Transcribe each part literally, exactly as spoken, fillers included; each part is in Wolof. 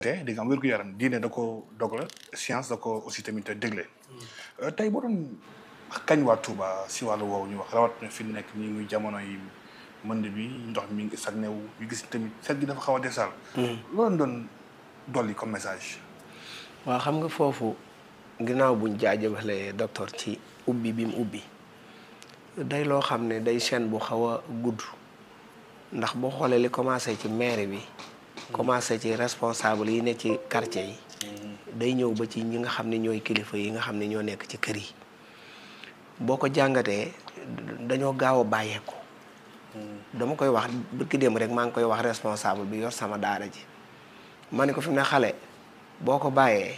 te di nga am wér gu yaram diine da ko dogal science da ko aussi tamit dégle tey boo doon kañ waa Touba si wàllu woowu ñu wax rawat na fi nekk nii muy jamono yi mënd bi ndox mi ngi stagné wu ñu gis tamit set gi dafa xaw a desal loolu doon dolli comme message. waaw xam nga foofu ginnaaw buñ jaajëfalee docteur ci ubbi bi mu ubbi day loo xam ne day chaîne bu xaw a gudd ndax boo xoolee li commencé ci maire bi commencé ci responsable yi ne ci quartier yi day ñëw ba ci ñi nga xam ne ñooy kilifa yi nga xam ne ñoo nekk ci kër yi boo ko jàngatee dañoo gaaw a bàyyeeku dama koy wax bërki démb rek maa ngi koy wax responsable bi yor sama daara ji ma ne ko fi mu ne xale boo ko bàyyee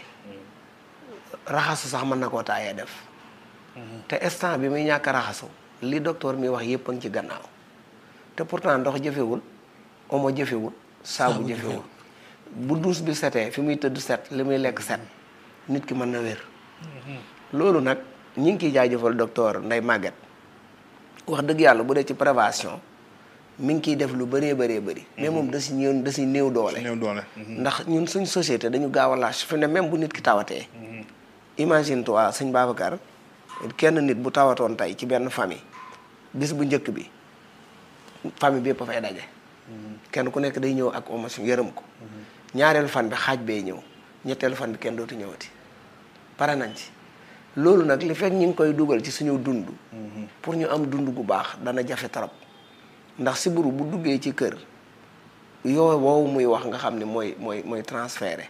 raxasu sax mën na koo taayee def te instant bi muy ñàkk raxasu li docteur mi wax yëpp a ngi ci gannaaw te pourtant ndox jëfewul omo jëfewul saabu jëfewul bu duus bi setee fi muy tëdd set li muy lekk set nit ki mën na wér loolu nag ñi ngi ciy jaajëfal docteur Ndeye Maguette wax dëgg yàlla bu dee ci prévention mi ngi ciy def lu bëree bëree bëri mais moom da si ñëw da si néew doole néew doole ndax ñun suñ société dañu gaaw a lâche fi ne même bu nit ki tawatee imagine toi sëñ Babacar kenn nit bu tawatoon tey ci benn famille bis bu njëkk bi famille bi yëpp a fay daje kenn ku nekk day ñëw ak émotion yërëm ko ñaareelu fan bi xaaj bee ñëw ñetteelu fan bi kenn dootu ñëwati pare nañ ci loolu nag li fekk ñu ngi koy dugal ci suñu dund pour ñu am dund gu baax dana jafe trop ndax sibbiru bu duggee ci kër yoo woowu muy wax nga xam ne mooy mooy mooy transféré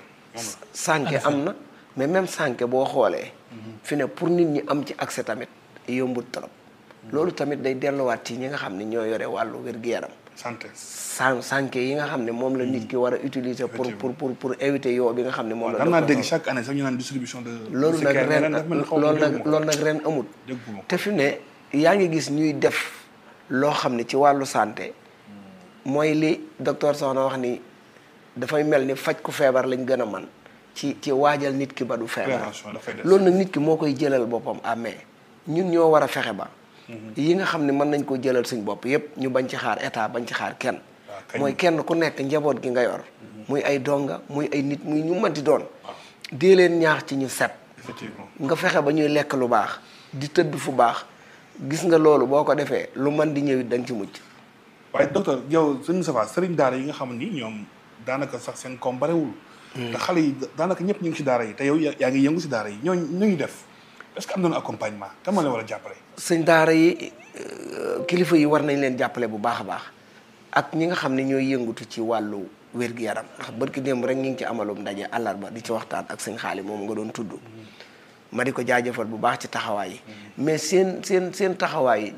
sànke am na mais même sànke boo xoolee fi ne pour nit ñi am ci accès tamit yombut trop loolu tamit day delluwaat ci ñi nga xam ne ñoo yore wàllu wér-gu-yaram santé san sànke yi nga xam ne moom la nit ki war a utiliser pour pour pour pour éviter yoo bi nga xam ne moom la am naa dégg chaque année sax ñu naan distribution de loolu nag ren loolu nag loolu nag ren amut te fi ne yaa ngi gis ñuy def loo xam ne ci wàllu santé mooy li docteur Soxna wax ni dafay mel ni faj ku feebar lañ gën a man ci ci waajal nit ki ba du feebar loolu nag nit ki moo koy jëlal boppam amee ñun ñoo war a fexe ba yi nga xam ne mën nañ ko jëlal suñ bopp yépp ñu bañ ci xaar état bañ ci xaar kenn mooy kenn ku nekk njaboot gi nga yor muy ay donga muy ay nit muy ñu mënti doon dee leen ñaax ci ñu set nga fexe ba ñuy lekk lu baax di tëdd fu baax gis nga loolu boo ko defee lu mën di ñëwit da nga ci mucc waaye docteur yow sëñ Moustapha sëriñ daara yi nga xam ni ñoom daanaka sax seen koom barewul te xale yi daanaka ñëpp ñu ngi si daara yi te yow yaa ngi yëngu si daara yi ñooñu ñu ngi def est-ce que am nañu accompagnement kan moo leen war a jàppale sëñ daara yi kilifa yi war nañ leen jàppale bu baax a baax ak ñi nga xam ne ñooy yëngutu ci wàllu wér-gu-yaram ndax barki démb rek ñu ngi ci amalum ndaje àllarba di ci waxtaan ak sëñ xaali moom nga doon tudd ma di ko jaajëfal bu baax ci taxawaay yi mais seen seen seen taxawaay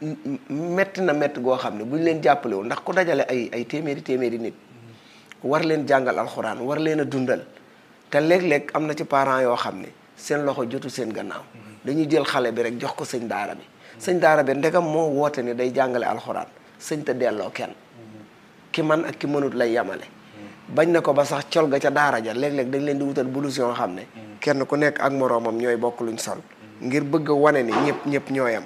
metti na metti goo xam ne bu ñu leen jàppalewul ndax ku dajale ay ay téeméeri téeméeri nit war leen jàngal alxuraan war leen a dundal te léeg-léeg am na ci parents yoo xam ne seen loxo jotu seen gannaaw dañuy jël xale bi rek jox ko sëñ daara bi sëñ daara bi ndegam moo woote ni day jàngale alxuraan sëñ te delloo kenn ki man ak ki mënut lay yamale bañ na ko ba sax col ga ca daara ja léeg-léeg dañ leen di wutal bulus yoo xam ne kenn ku nekk ak moroomam ñooy bokk luñ sol ngir bëgg a wane ni ñëpp ñëpp ñooyam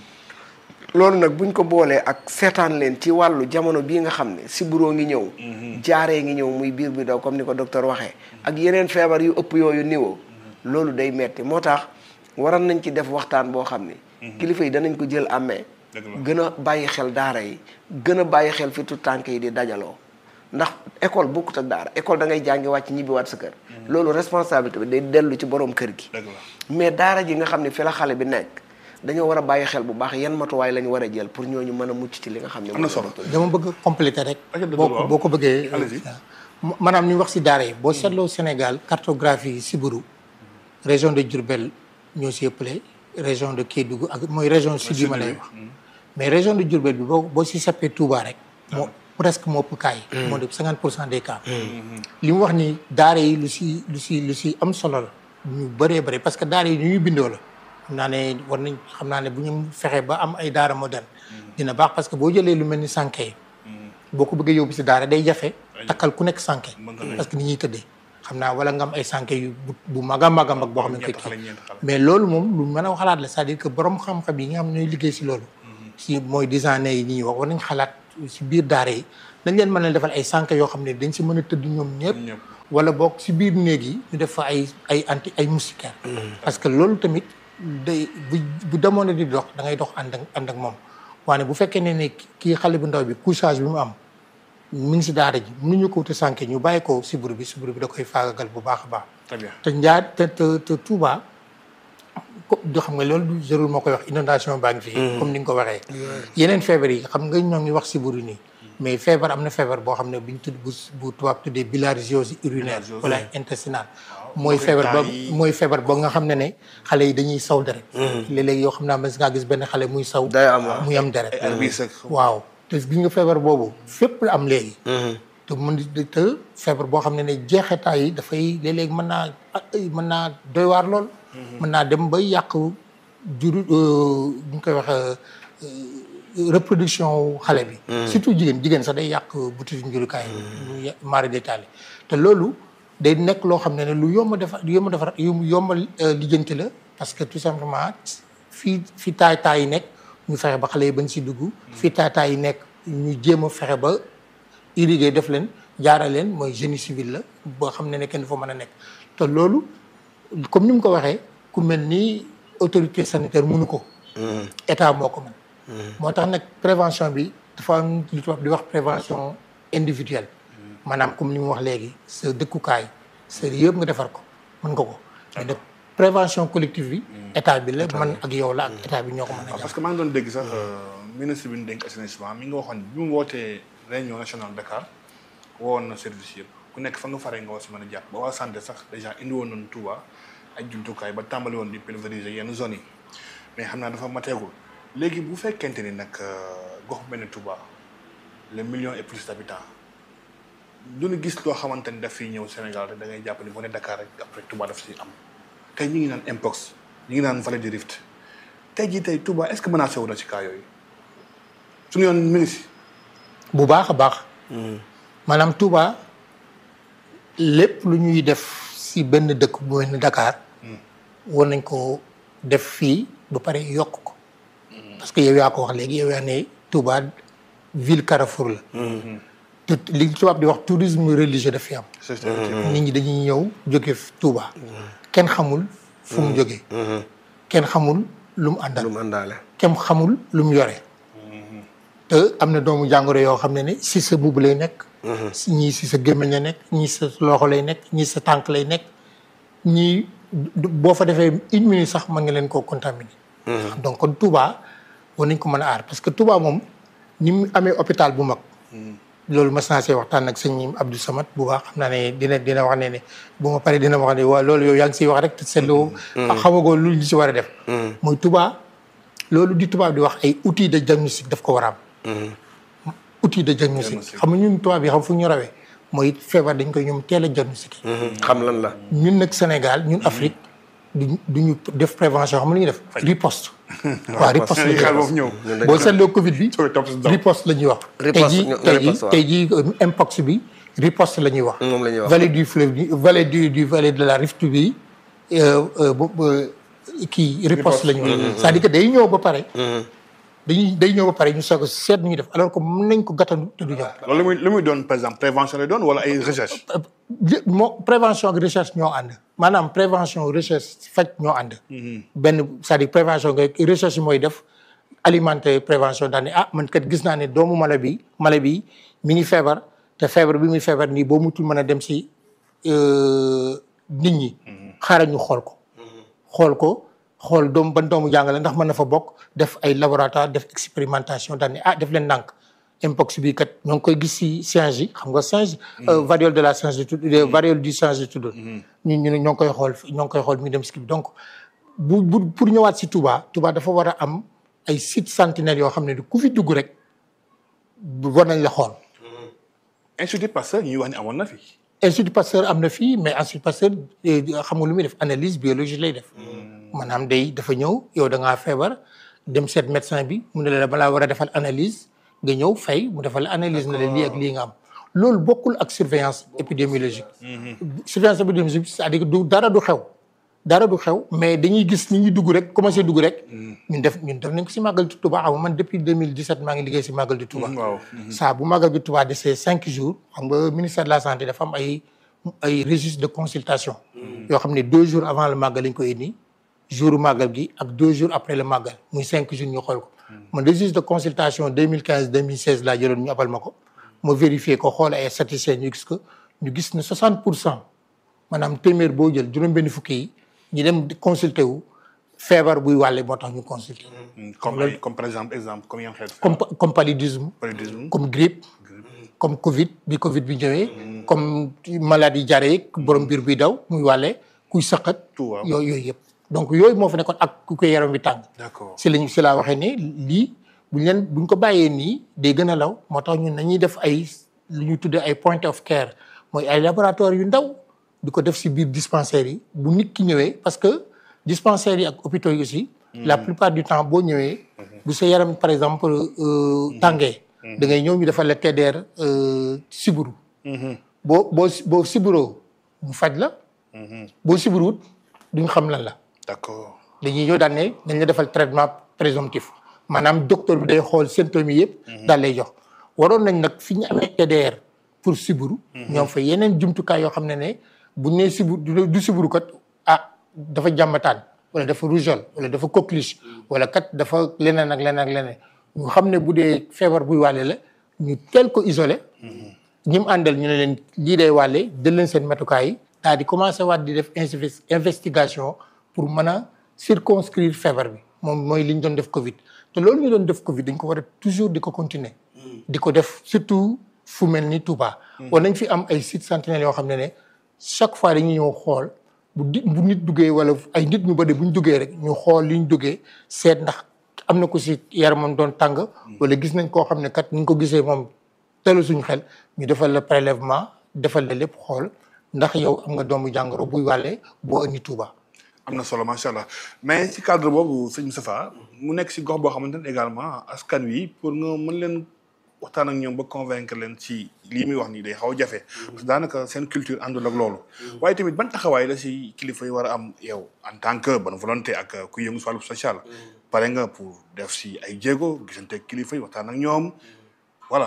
loolu nag buñ ko boolee ak seetaan leen ci wàllu jamono bii nga xam ne sibiru ngi ñëw jaaree ngi ñëw muy biir bi daw comme ni ko docteur waxee ak yeneen feebar yu ëpp yooyu niveau loolu day metti moo tax waroon nañ ci def waxtaan boo xam ne kilifa yi danañ ko jël amee gën a bàyyi xel daara yi gën a bàyyi xel fi tout tànk yi di dajaloo ndax école bokkut ak daara école da ngay jàngi wàcc ñibbi waat sa kër loolu responsabilité bi day dellu ci borom kër gi mais daara ji nga xam ne fi la xale bi nekk dañoo war a bàyyi xel bu baax yan matuwaay lañ war a jël pour ñooñu mën a mucc ci li nga xam ne am na solo dama bëgg compléter rek boo boo ko bëggee maanaam ñu wax si daara yi boo seetloo Sénégal cartographie sibiru région de Diourbel ñoo si ëppale région de Kédougou ak mooy région sud yi ma lay wax mais région de Diourbel bi boo boo si seppee Touba rek moo presque moo ëpp cas yi moo def cinquante pour cent des cas li mu wax ni daara yi lu si lu si lu si am solo la ñu bëree bëri parce que daara yi ñu ñuy bindoo la xam naa ne war nañ xam naa ne bu ñu fexee ba am ay daara moderne dina baax parce que boo jëlee lu mel ni sànke yi boo ko bëggee yóbbu si daara day jafe takkal ku nekk sànke parce que ni ñuy tëddee xam naa wala nga am ay sànke yu bu mag a mag a mag boo xam ne koy kii mais loolu moom lu mën a xalaat la c'est-à-dire que borom xam-xam yi nga xam ne ñooy liggéey si loolu si mooy design yi ñuy wax war nañ xalaat si biir daara yi dañ leen mën a defal ay sànke yoo xam ne dañ si mën a tëdd ñoom ñëpp wala boog si biir néeg yi ñu def fa ay ay anti ay moustiquaires. parce que loolu tamit day bu bu demoon di dox da ngay dox ànd ak ànd ak moom waane bu fekkee ne ne kii xale bu ndaw bi couchage bi mu am mi ngi si daara ji mënuñu ko wuti sànke ñu bàyyi ko sibbiru bi sibbiru bi da koy faagagal bu baax a baax. très bien te njaar te te te Touba ko do xam nga loolu jarul moo koy wax inondation baa ngi fi. comme ni nga ko waxee. yeneen feebar yi xam nga ñoo ngi wax sibbiru nii. mais feebar am na feebar boo xam ne biñ tudd bu bu tubaab tuddee bilharziose urinaire wala intestinale mooy feebar ba mooy feebar ba nga xam ne ne xale yi dañuy saw deret léeg-léeg yoo xam naa mas ngaa gis benn xale muy saw muy am deret waaw te gis nga feebar boobu fépp la am léegi te mën te feebar boo xam ne ne jeexetaay yi dafay léeg-léeg mën naa mën naa doy waar lool mën naa dem ba yàq juru ñu koy wax reproduction xale bi surtout jigéen jigéen sax day yàq butitu njurukaay yi mari détaillé te loolu day nekk loo xam ne ne lu yomb a defar lu yomb a defar yu yomb a lijjanti la parce que tout simplement fii fii taay taay yi nekk ñu fexe ba xale yi bañ si dugg fii taay taay yi nekk ñu jéem a fexe ba irriguer def leen jaara leen mooy génie civil la boo xam ne ne kenn dafa mën a nekk te loolu comme ni mu ko waxee ku mel ni autorité sanitaire mënu ko état moo ko mën moo tax nag prévention bi dafa am lu tubaab di wax prévention individuelle maanaam comme ni mu wax léegi sa dëkkukaay sa yëpp nga defar ko mën nga ko mais nag prévention collective bi état bi la man ak yow la ak état bi ñoo ko mën a parce que maa ngi doon dégg sax ministre bi ñu dénk assainissement mi nga waxoon bi mu wootee réunion nationale Dakar wowoon na service yëpp ku nekk fa nga faree nga war si mën a jàpp ba waa santé sax déjà indi woon nañu Touba ay jumtukaay ba tàmbali woon di pulvériser yenn zones yi mais xam naa dafa mateegul léegi bu fekkente ni nag gox bu mel ni Touba le million et plus d'habitants du ñu gis loo xamante ni daf fiy ñëw Sénégal rek da ngay jàpp ni boo ne Dakar rek après Touba daf si am tey ñu ngi naan Mpox ñu ngi naan vallée du Rift tey jii tey Touba est-ce que menacé wu na ci cas yooyu suñu yoon mi ngi si. bu baax a baax. maanaam Touba lépp lu ñuy def si benn dëkk bu mel ni Dakar. war nañ ko def fii ba pare yokk ko. parce que yow yaa ko wax léegi yow yaa ne Touba ville carrefour la. te li tubaab di wax tourisme religieux daf fi am. nit ñi dañuy ñëw jóge Touba. kenn xamul fu mu jógee. kenn xamul lu mu àndal. lu mu àndaale. kenn xamul lu mu yore. te am na doomu jàngoro yoo xam ne ne si sa mbubb lay nekk. ñii si sa gémmiñ la nekk ñii sa loxo lay nekk ñii sa tànk lay nekk ñii boo fa defee une minute sax mën nga leen koo contaminer. donc kon Touba war nañ ko mën a aar parce que Touba moom ni mu amee hôpital bu mag. loolu mas naa see waxtaan ak sëñ Abdou Samad bu baax xam naa ne dina dina wax ne ne bu ma paree dina wax ne waa loolu yow yaa ngi siy wax rek te seetloo. xamagoo lu ñu si war a def. mooy Touba loolu di tubaab di wax ay outils de diagnostic daf ko war a am. outil de diagnostic xam nga ñun tubaab bi xam fu ñu rawee mooy feebar dañ koy ñoom teel a diagnostiqué. xam lan la. ñun nag Sénégal ñun Afrique duñ duñu def prévention xam nga lu ñuy def. riposte. waaw riposte la ñuy wax boo seetloo Covid bi. riposte la ñuy wax. riposte tey jii tey jii Mpox bi riposte la ñuy wax. moom la ñuy wax vallée du fleuve bi vallée du du vallée de la Rift bi kii riposte la ñuy wax. c'est-à-dire que day ñëw ba pare. dañuy day ñëw ba pare ñu soog a seet nu ñuy def alors que mën nañ ko gàttandu te du ñëw. loolu lu muy lu muy doon par exemple prévention lay doon wala ay recherche. moo prévention ak recherche ñoo ànd maanaam prévention recherche faj ñoo ànd. benn c'est-à-dire prévention nga recherche mooy def alimenter prévention daal ne ah man kat gis naa ne doomu mala bi mala bi mi ngi feebar te feebar bi muy feebar nii boo mutul mën a dem si nit ñi. xaaral ñu xool ko. xool ko. xool doom ban doomu jàngale ndax mën na fa bokk def ay laboratoire def expérimentation daal ne ah def leen ndànk Mpox bi kat ñoo ngi koy gis si singe yi xam nga singe. variole de la singe de tudd variole du singe de tudd. ñun ñu ne ñoo ngi koy xool ñoo ngi koy xool mi dem si kii donc bu bu pour ñëwaat si Touba Touba dafa war a am ay sites sentinelles yoo xam ne ku fi dugg rek war nañ la xool. Institut Pasteur ñuy wax ne amoon na fi. Institut Pasteur am na fii mais Institut Pasteur xam nga lu muy def analyse biologique lay def. maanaam day dafa ñëw yow da ngaa feebar dem seet médecin bi mu ne la balaa war a defal analyse nga ñëw fay mu defal analyse na la lii ak lii nga am loolu bokkul ak surveillance épidémiologique. surveillance épidémiologique c'est-à-dire que du dara du xew. dara du xew mais dañuy gis ni ñuy dugg rek commencé dugg rek. ñun def ñun def nañ ko si màggal di Touba xam man depuis deux mille dix-sept maa ngi liggéey si màggal di Touba. waaw saa bu màggal di Touba desee cinq jours xam nga ministère de la santé dafa am ay ay registre de consultation yoo xam ne deux jours avant le màggal lañ koy indi jour màggal gi ak deux jours après le màggal muy cinq jours ñu xool ko man registre de consultation deux mille quinze deux mille seize laa jëloon ñu abal ma ko ma vérifié ko xool ay statistiques ñu gis ko ñu gis ne soixante pour cent maanaam téeméer boo jël juróom-benn fukki yi ñu dem consulter wu feebar buy wàlle moo tax ñu consulter. comme comme par exemple exemple comme yan xeet. comme comme paludisme. paludisme comme grippe. comme Covid bi Covid bi ñëwee. comme maladie diarrhéique borom biir buy daw muy wàlle kuy sëqat. yooyu yooyu yëpp. donc yooyu moo fa nekkoon ak ku koy yaram bi tàng. d'accord si lañu si laa waxee ne lii buñ leen buñ ko bàyyee nii day gën a law moo tax ñun nañuy def ay lu ñuy tuddee ay point of care mooy ay laboratoire yu ndaw di ko def si biir dispensaires yi bu nit ki ñëwee parce que dispensaires yi ak hôpitaux yi aussi. la plupart du temps boo ñëwee. bu sa yaram par exemple tàngee. da ngay ñëw ñu defal la T D R siburu. boo boo boo siburoo ñu faj la. boo siburuwut duñ xam lan la. d'accord dañuy ñëw daan ne dañ la defal traitement présomptif maanaam docteur bi day xool symptômes yi yëpp. daal lay jox waroon nañ nag fi ñu amee T D R pour siburu. ñoom fa yeneen jumtukaay yoo xam ne ne buñ nee siburu du siburu kat ah dafa jàmbataan wala dafa rougeole wala dafa coqueluche wala kat dafa leneen ak leneen ak leneen ñu xam ne bu dee feebar buy wàlle la ñu teel ko isolé. ñi mu àndal ñu ne leen lii day wàlle jël leen seen matukaay yi daal di commencé waat di def investigation pour mën a circonscrire feebar bi moom mooy li ñu doon def Covid te loolu ñu doon def Covid dañ ko war a toujours di ko continuer. di ko def surtout fu mel ni Touba. war nañ fi am ay sites sentinelles yoo xam ne ne chaque fois dañuy ñëw xool bu di bu nit duggee wala ay nit ñu bëri bu ñu duggee rek ñu xool li ñu duggee seet ndax am na ko si yaramam doon tàng. wala gis nañ koo xam ne kat ni ñu ko gisee moom telu suñu xel ñu defal la prélèvement defal la lépp xool ndax yow am nga doomu jàngoro buy wàllee boo indi Touba. am na solo macha allah mais ci cadre boobu sëñ Moustapha mu nekk si gox boo xamante ne également askan wi pour nga mën leen waxtaan ak ñoom ba convaincre leen ci lii muy wax nii day xaw a jafe. parce que daanaka seen culture àndul ak loolu. waaye tamit ban taxawaay la si kilifa yi war a am yow en tant que bonne volonté ak ku yëngu si wàllu social. pare nga pour def si ay jéego gisante kilifa yi waxtaan ak ñoom voilà.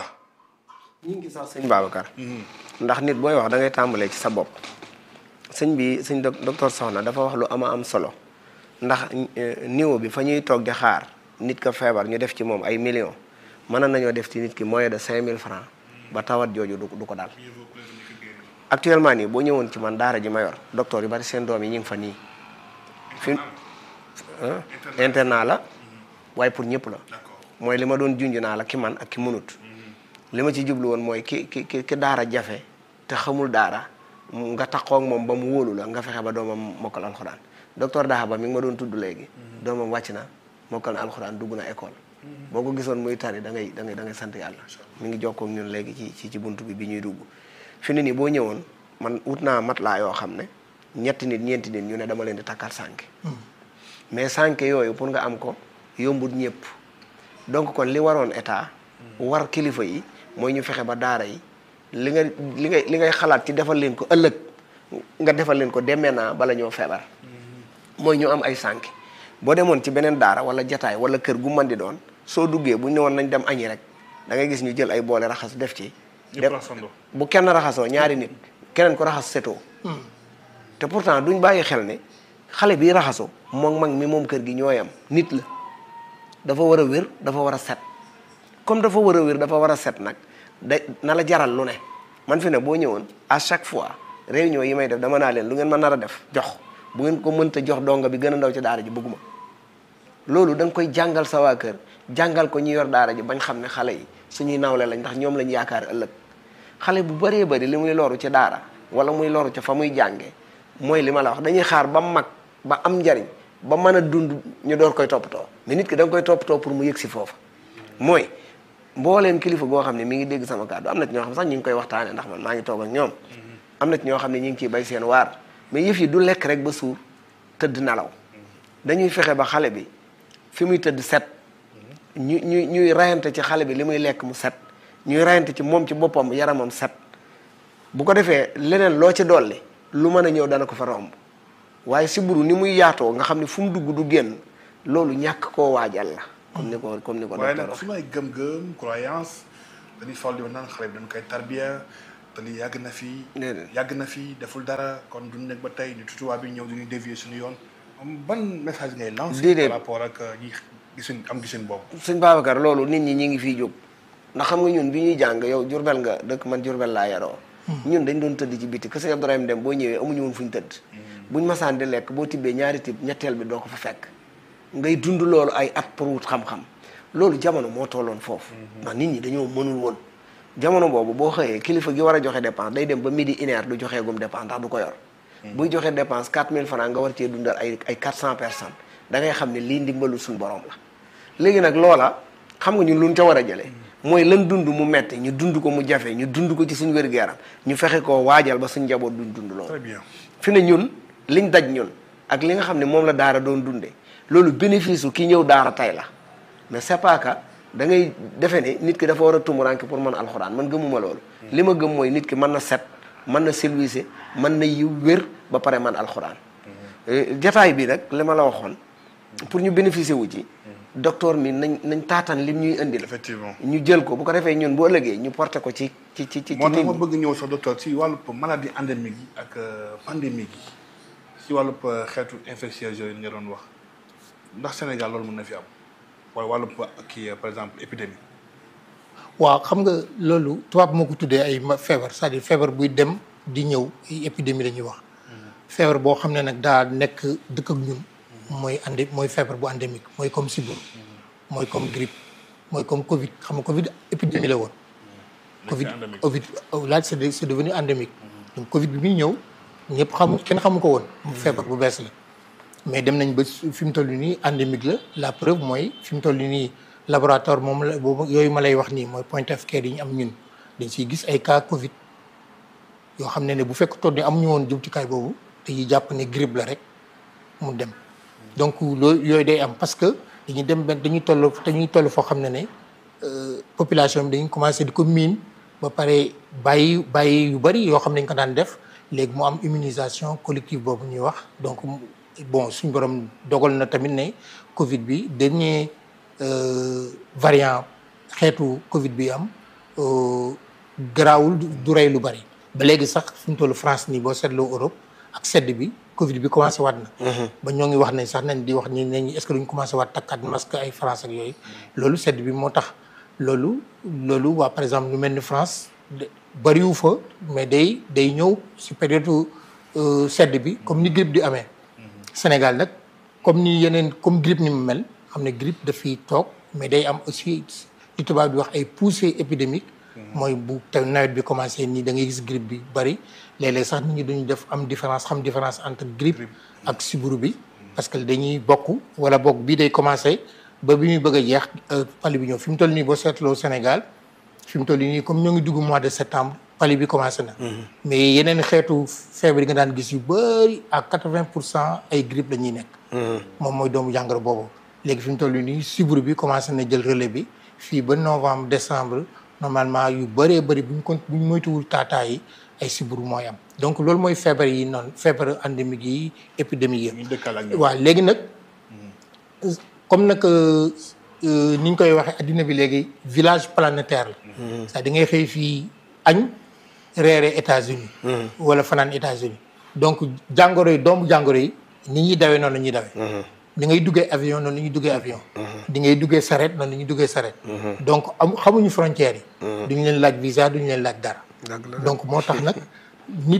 ñu ngi sax sëñ Babacar. ndax nit booy wax da ngay tàmbalee ci sa bopp. sëñ bi sëñ docteur Soxna dafa wax lu ama am solo ndax niveau bi fa ñuy toog di xaar nit ka feebar ñu def ci moom ay millions mën nañoo def ci nit ki moyen de cinq mille francs ba tawat jooju du ko daal. actuellement nii boo ñëwoon ci man daara ji ma yor docteur yu bari seen doom yi ñu ngi fa nii. fi internat la waaye pour ñëpp la. mooy li ma doon junj naa la ki man ak ki mënut. li ma ci jublu woon mooy ki ki ki daara jafe te xamul daara. nga taxaw ak moom ba mu wóolu la nga fexe ba doomam mokkal alxuraan docteur Daha Ba mi ngi ma doon tudd léegi. doomam wàcc na mokkal na alxuraan dugg na école. boo ko gisoon muy tari da ngay da ngay da ngay sant yàlla. mi ngi jokkoo ak ñun léegi ci ci ci buntu bi bi ñuy dugg. fi ne nii boo ñëwoon man wut naa matelas yoo xam ne ñetti nit ñeenti nit ñu ne dama leen di takkal sànke. mais sànke yooyu pour nga am ko yombut ñëpp. donc kon li waroon état. war kilifa yi mooy ñu fexe ba daara yi. li nga li ngay li ngay xalaat ci defal leen ko ëllëg nga defal leen ko demee naa bala ñoo feebar mooy ñu am ay sànke boo demoon ci beneen daara wala jataay wala kër gu mën di doon soo duggee bu ñu ne woon nañ dem añi rek da ngay gis ñu jël ay boole raxas def ci bu kenn raxasoo ñaari nit keneen ko raxas setoo te pourtant duñ bàyyi xel ne xale bi raxasoo moom mag mi moom kër gi ñooyam nit la dafa war a wér dafa war a set comme dafa war a wér dafa war a set nag da na la jaral lu ne man fi ne boo ñëwoon à chaque fois réunion yi may def dama naa leen lu ngeen ma nar a def jox bu ngeen ko mënta jox donga bi gën a ndaw ci daara ji bëgguma loolu da nga koy jàngal sa waa kër jàngal ko ñi yor daara ji bañ xam ne xale yi suñuy nawle lañ ndax ñoom lañ yaakaar ëllëg xale bu bëree bëri li muy loru ci daara wala muy loru ca fa muy jànge mooy li ma la wax dañuy xaar ba mag ba am njariñ ba mën a dund ñu door koy toppatoo mais nit ki da nga koy toppatoo pour mu yëg si foofa mooy mbooleem kilifa goo xam ne mi ngi dégg sama kàddu am na ci ñoo xam sax ñu ngi koy waxtaane ndax man maa ngi toog ak ñoom am na ci ñoo xam ne ñu ngi ciy bay seen waar mais yëf yi du lekk rek ba suur tëdd nelaw dañuy fexe ba xale bi fi muy tëdd set ñu ñu ñuy rayante ci xale bi li muy lekk mu set ñuy rayante ci moom ci boppam yaramam set bu ko defee leneen loo ci dolli lu mën a ñëw dana ko fa romb waaye sibbiru ni muy yaatoo nga xam ne fu mu dugg du génn loolu ñàkk koo waajal la comme ni ko comme ni ko waaye nag su may gëm-gëm croyance dañuy faral di wax naan xale bi dañ koy tarbiya tali yàgg na fii. yàgg na fii deful dara kon duñ nekk ba tey ñu tutuwaa bi ñëw di ñu dévier suñu yoon ban message ngay lancer. par rapport ak ñi gisuñ am gisuñ boobu. sëñ Babacar loolu nit ñi ñi ngi fiy jóg ndax xam nga ñun bi ñuy jàng yow Jurbel nga dëkk man Jurbel laa yaroo. ñun dañ doon tëdd ci biti kër sëñ Abdourahim dem boo ñëwee amuñu woon fuñ tëdd. buñ masaan di lekk boo tibbee ñaari tib ñetteel bi doo ko fa fekk ngay dund loolu ay at pour wut xam-xam loolu jamono moo tolloon foofu. ndax nit ñi dañoo mënul woon. jamono boobu boo xëyee kilifa gi war a joxe dépense day dem ba midi une heure du joxee gum dépense ndax du ko yor. buy joxe dépense quatre mille francs nga war cee dundal ay ay quatre cent personnes da ngay xam ne lii ndimbalu suñu borom la. léegi nag loola xam nga ñun luñ ca war a jëlee mooy lan dund mu metti ñu dund ko mu jafe ñu dund ko ci suñu wér-gu-yaram ñu fexe koo waajal ba suñu njaboot duñ dund loolu. très bien fi ne ñun liñ daj ñun ak li nga xam ne moom la daara doon dundee loolu bénéfice u ki ñëw daara tay la mais c'est pas que da ngay defe ne nit ki dafa war a tumuranke pour mën alxuraan man gëmuma loolu. li ma gëm mooy nit ki mën na set mën na silwise mën na yiw wér ba pare man alxuraan. jataay bi nag li ma la waxoon pour ñu bénéficier wu ci. docteur mi nañ nañ taataan lim ñuy indil. effectivement ñu jël ko bu ko defee ñun boo ëllëgee ñu porté ko ci ci ci ci. moo tax ma bëgg ñëw sax docteur ci wàllub maladie endémique yi ak pandémique yi ci wàllub xeetu infectieuse yooyu nga doon wax ndax Sénégal loolu mën na fi am wala wàllub kii par exemple épidémie. waaw xam nga loolu tubaab moo ko tuddee ay feebar c'est-à-dire feebar buy dem di ñëw ay épidémie la ñuy wax. feebar boo xam ne nag daa nekk dëkk ak ñun. mooy andi mooy feebar bu endémique mooy comme sibiru mooy comme grippe mooy comme Covid xam nga Covid épidémie la woon. Covid Covid là c'est c'est devenu endémique. donc Covid bi muy ñëw ñëpp xamu kenn xamu ko woon. feebar bu bees la. mais dem nañ ba fi mu toll nii endémique la la preuve mooy fi mu toll nii laboratoire moom la boobu yooyu ma lay wax nii mooy point of care yi ñu am ñun dañ siy gis ay cas Covid yoo xam ne ne bu fekk toll ni amuñu woon jumtukaay boobu dañuy jàpp ne grippe la rek mu dem. donc loolu yooyu day am parce que dañuy dem benn dañuy toll dañuy toll foo xam ne ne population bi dañuy commencé di ko miin ba pare bàyyi bàyyi yu bari yoo xam ne dañ ko daan def léegi mu am immunisation collective boobu ñuy wax donc bon suñ borom dogal na tamit ne Covid bi dernier variant xeetu Covid bi am garaawul du rey lu bari. ba léegi sax fi mu toll France nii boo seetloo Europe ak sedd bi. Covid bi commencé waat na. ba ñoo ngi wax ne sax nañ di wax ni ne est-ce que duñ commencé waat takkaat masque ay France ak yooyu. loolu sedd bi moo tax loolu loolu waa par exemple lu mel ni France bariwu fa mais day day ñëw si période sedd bi comme ni grippe di amee. Sénégal nag comme ni yeneen comme grippe ni mu mel xam ne grippe dafiy toog mais day am aussi li tubaab di wax ay poussées épidémiques. mooy bu te nawet bi commencé nii da ngay gis grippe bi bari. léeg-léeg sax nit ñi duñu def am différence xam différence entre grippe ak sibiru bi parce que dañuy bokk wala bokk bii day commencé ba bi muy bëgg a jeex pali bi ñëw fi mu toll nii boo seetloo Sénégal fi mu toll nii comme ñoo ngi dugg mois de septembre pali bi commencé na. mais yeneen xeetu feebar yi nga daan gis yu bëri ak quatre-vingts pour cent ay grippe la ñuy nekk. moom mooy doomu jàngoro boobu. léegi fi mu toll nii sibiru bi commencé na jël relais bi fii ba novembre décembre normalement yu bëree bëri bu ñu ko bu ñu moytuwul taataa yi. ay sibiru mooy am donc loolu mooy feebar yi noonu feebar endémique yi épidémie yi. waaw léegi nag comme nag ni ñu koy waxee addina bi léegi village planétaire la. c'est-à-dire da ngay xëy fii añ reere États-Unis wala fanaan États-Unis donc jàngoro yi doomu jàngoro yi ni ñuy dawee noonu la ñuy dawee. ni ngay duggee avion noonu la ñuy duggee avion. di ngay duggee saret noonu la ñuy duggee saret. donc am xamuñu frontières yi. duñu leen laaj visa duñu leen laaj dara. donc moo tax nag nit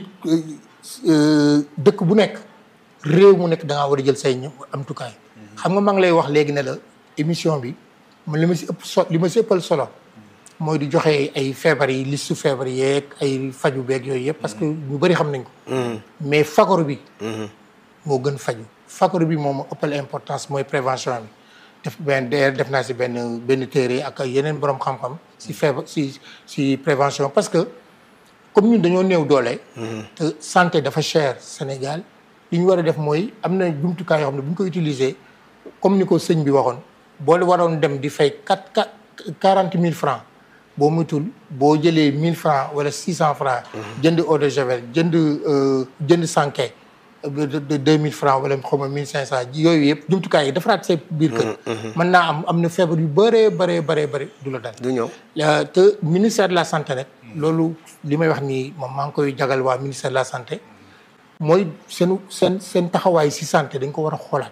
dëkk bu nekk réew mu nekk da ngaa war a jël say amtukaay. xam nga maa ngi lay wax léegi ne la émission bi man li ma si ëpp so li ma si ëppal solo mooy di joxe ay feebar yi liste feebar yeeg ay faju beeg yooyu yëpp parce que ñu bëri xam nañ ko. mais fagaru bi. moo gën faju fagaru bi moom ëppal importance mooy prévention bi. def benn def naa si benn benn téere ak yeneen borom xam-xam. si feebar si si prévention parce que. comme ñun dañoo néew doole. te santé dafa cher Sénégal li ñu war a def mooy am na jumtukaay yoo xam ne bu ñu ko utiliser comme ni ko sëñ bi waxoon boo waroon dem di fay quatre quatre quarante mille francs boo mutul boo jëlee mille francs wala six cent francs. jënd eau de javel jënd jënd sànke de de deux mille francs wala xaw ma mille cinq cent yooyu yëpp jumtukaay yi defaraat say biir kër. mën naa am am na feebar yu bëree bëree bëree bëri du la dal. du ñëw te ministère de la santé rek. loolu li may wax nii moom maa ngi koy jagal waa ministère de la santé mooy seen seen seen taxawaay si santé dañ ko war a xoolaat.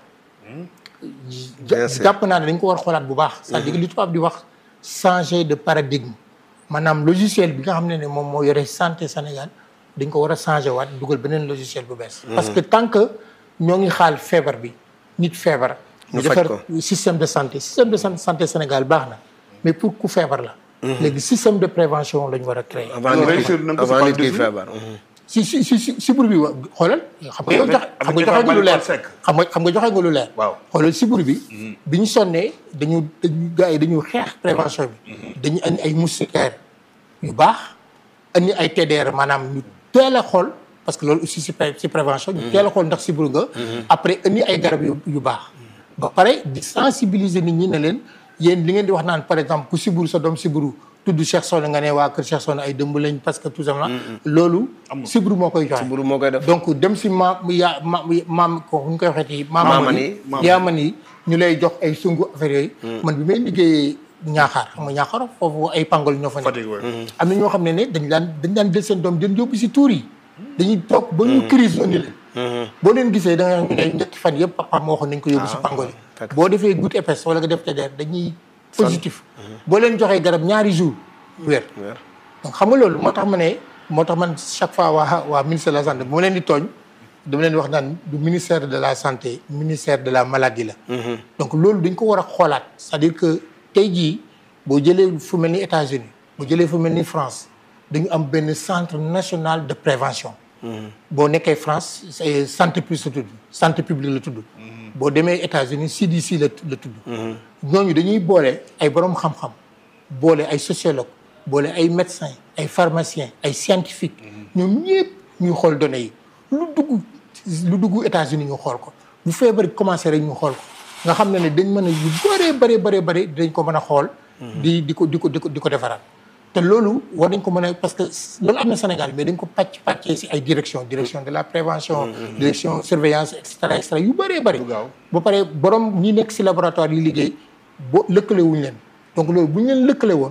jàpp naa ne dañ ko war a xoolaat bu baax. c'est-à-dire li tubaab di wax changer de paradigme maanaam logiciel bi nga xam ne ne moom moo yore santé Sénégal dañ ko war a changer waat dugal beneen logiciel bu bees. parce que tant que ñoo ngi xaal feebar bi nit feebar. ñu defar faj ko système de santé système de santé Sénégal baax na mais pour ku feebar la. léegi système de prévention lañ war a créer. avant nit ki feebar. si si si si siburu bi wa xoolal. xam nga yow joxe xam nga joxe nga lu leer xam nga xam nga joxe nga lu leer. waaw xoolal siburu bi. bi ñu sonnee dañu dañu gars yi dañu xeex prévention bi. dañu andi ay moustiquaires yu baax andi ay T D R maanaam ñu teel a xool parce que loolu aussi si si prévention. ñu teel a xool ndax siburu nga. après andi ay garab yu yu baax. ba pare di sensibiliser nit ñi ne leen yéen li ngeen di wax naan par exemple ku siburu sa doom siburu. tudd Cheikh Sokhna nga ne waa kër Cheikh Sokhna ay dëmb lañ parce que tout simplement. loolu. sibru moo koy joxe sibru moo koy def. donc dem si maam yaa ma maam ko ñu koy waxee ci. maaman yi yaaman yi ñu lay jox ay sungu affaire yooyu. man bi may liggéeyee ñaaxaar xam nga ñaaxaar foofu ay pangol ñoo fa nekk. am na ñoo xam ne ne dañ daan dañ daan jël seen doom jën yóbbu si tuur yi. dañuy toog ba ñu crise indi leen. boo leen gisee da nga xam ne ñetti fan yëpp papa moo waxoon nañ ko yóbbu si pangol yi. boo defee goutte épaisse wala nga def T D R dañuy. positif boo leen joxee garab ñaari jour weer donc xam nga loolu moo tax ma ne moo tax man chaque fois waa waa ministère de la santé moo leen di tooñ dama leen di wax naan du ministère de la santé ministère de la maladie la donc loolu dañ ko war a xoolaat c'est-à-dire que tey jii boo jëlee fu mel ni États-Unis boo jëlee fu mel ni France dañu am benn centre national de prévention boo nekkee France santé plus la tudd santé publique la tudd boo demee États-Unis C D C la la tudd ñooñu dañuy boole ay borom xam-xam boole ay sociologue boole ay médecin ay pharmacien ay scientifique ñoom ñëpp ñuy xool données yi lu dugg lu dugg États-Unis ñu xool ko bu feebar commencé rek ñu xool ko nga xam ne ne dañ mën a yu bëree bëree bëree bëri dañ ko mën a xool di di ko di ko di ko di ko defaraat te loolu war nañ ko mën a parce que loolu am na Sénégal mais dañ ko pàcc pàccee si ay direction direction de la prévention direction surveillance et cetera et cetera yu bëree bëri ba pare borom ñi nekk si laboratoire yi liggéey boo lëkkale wuñu leen donc loolu bu ñu leen lëkkale woon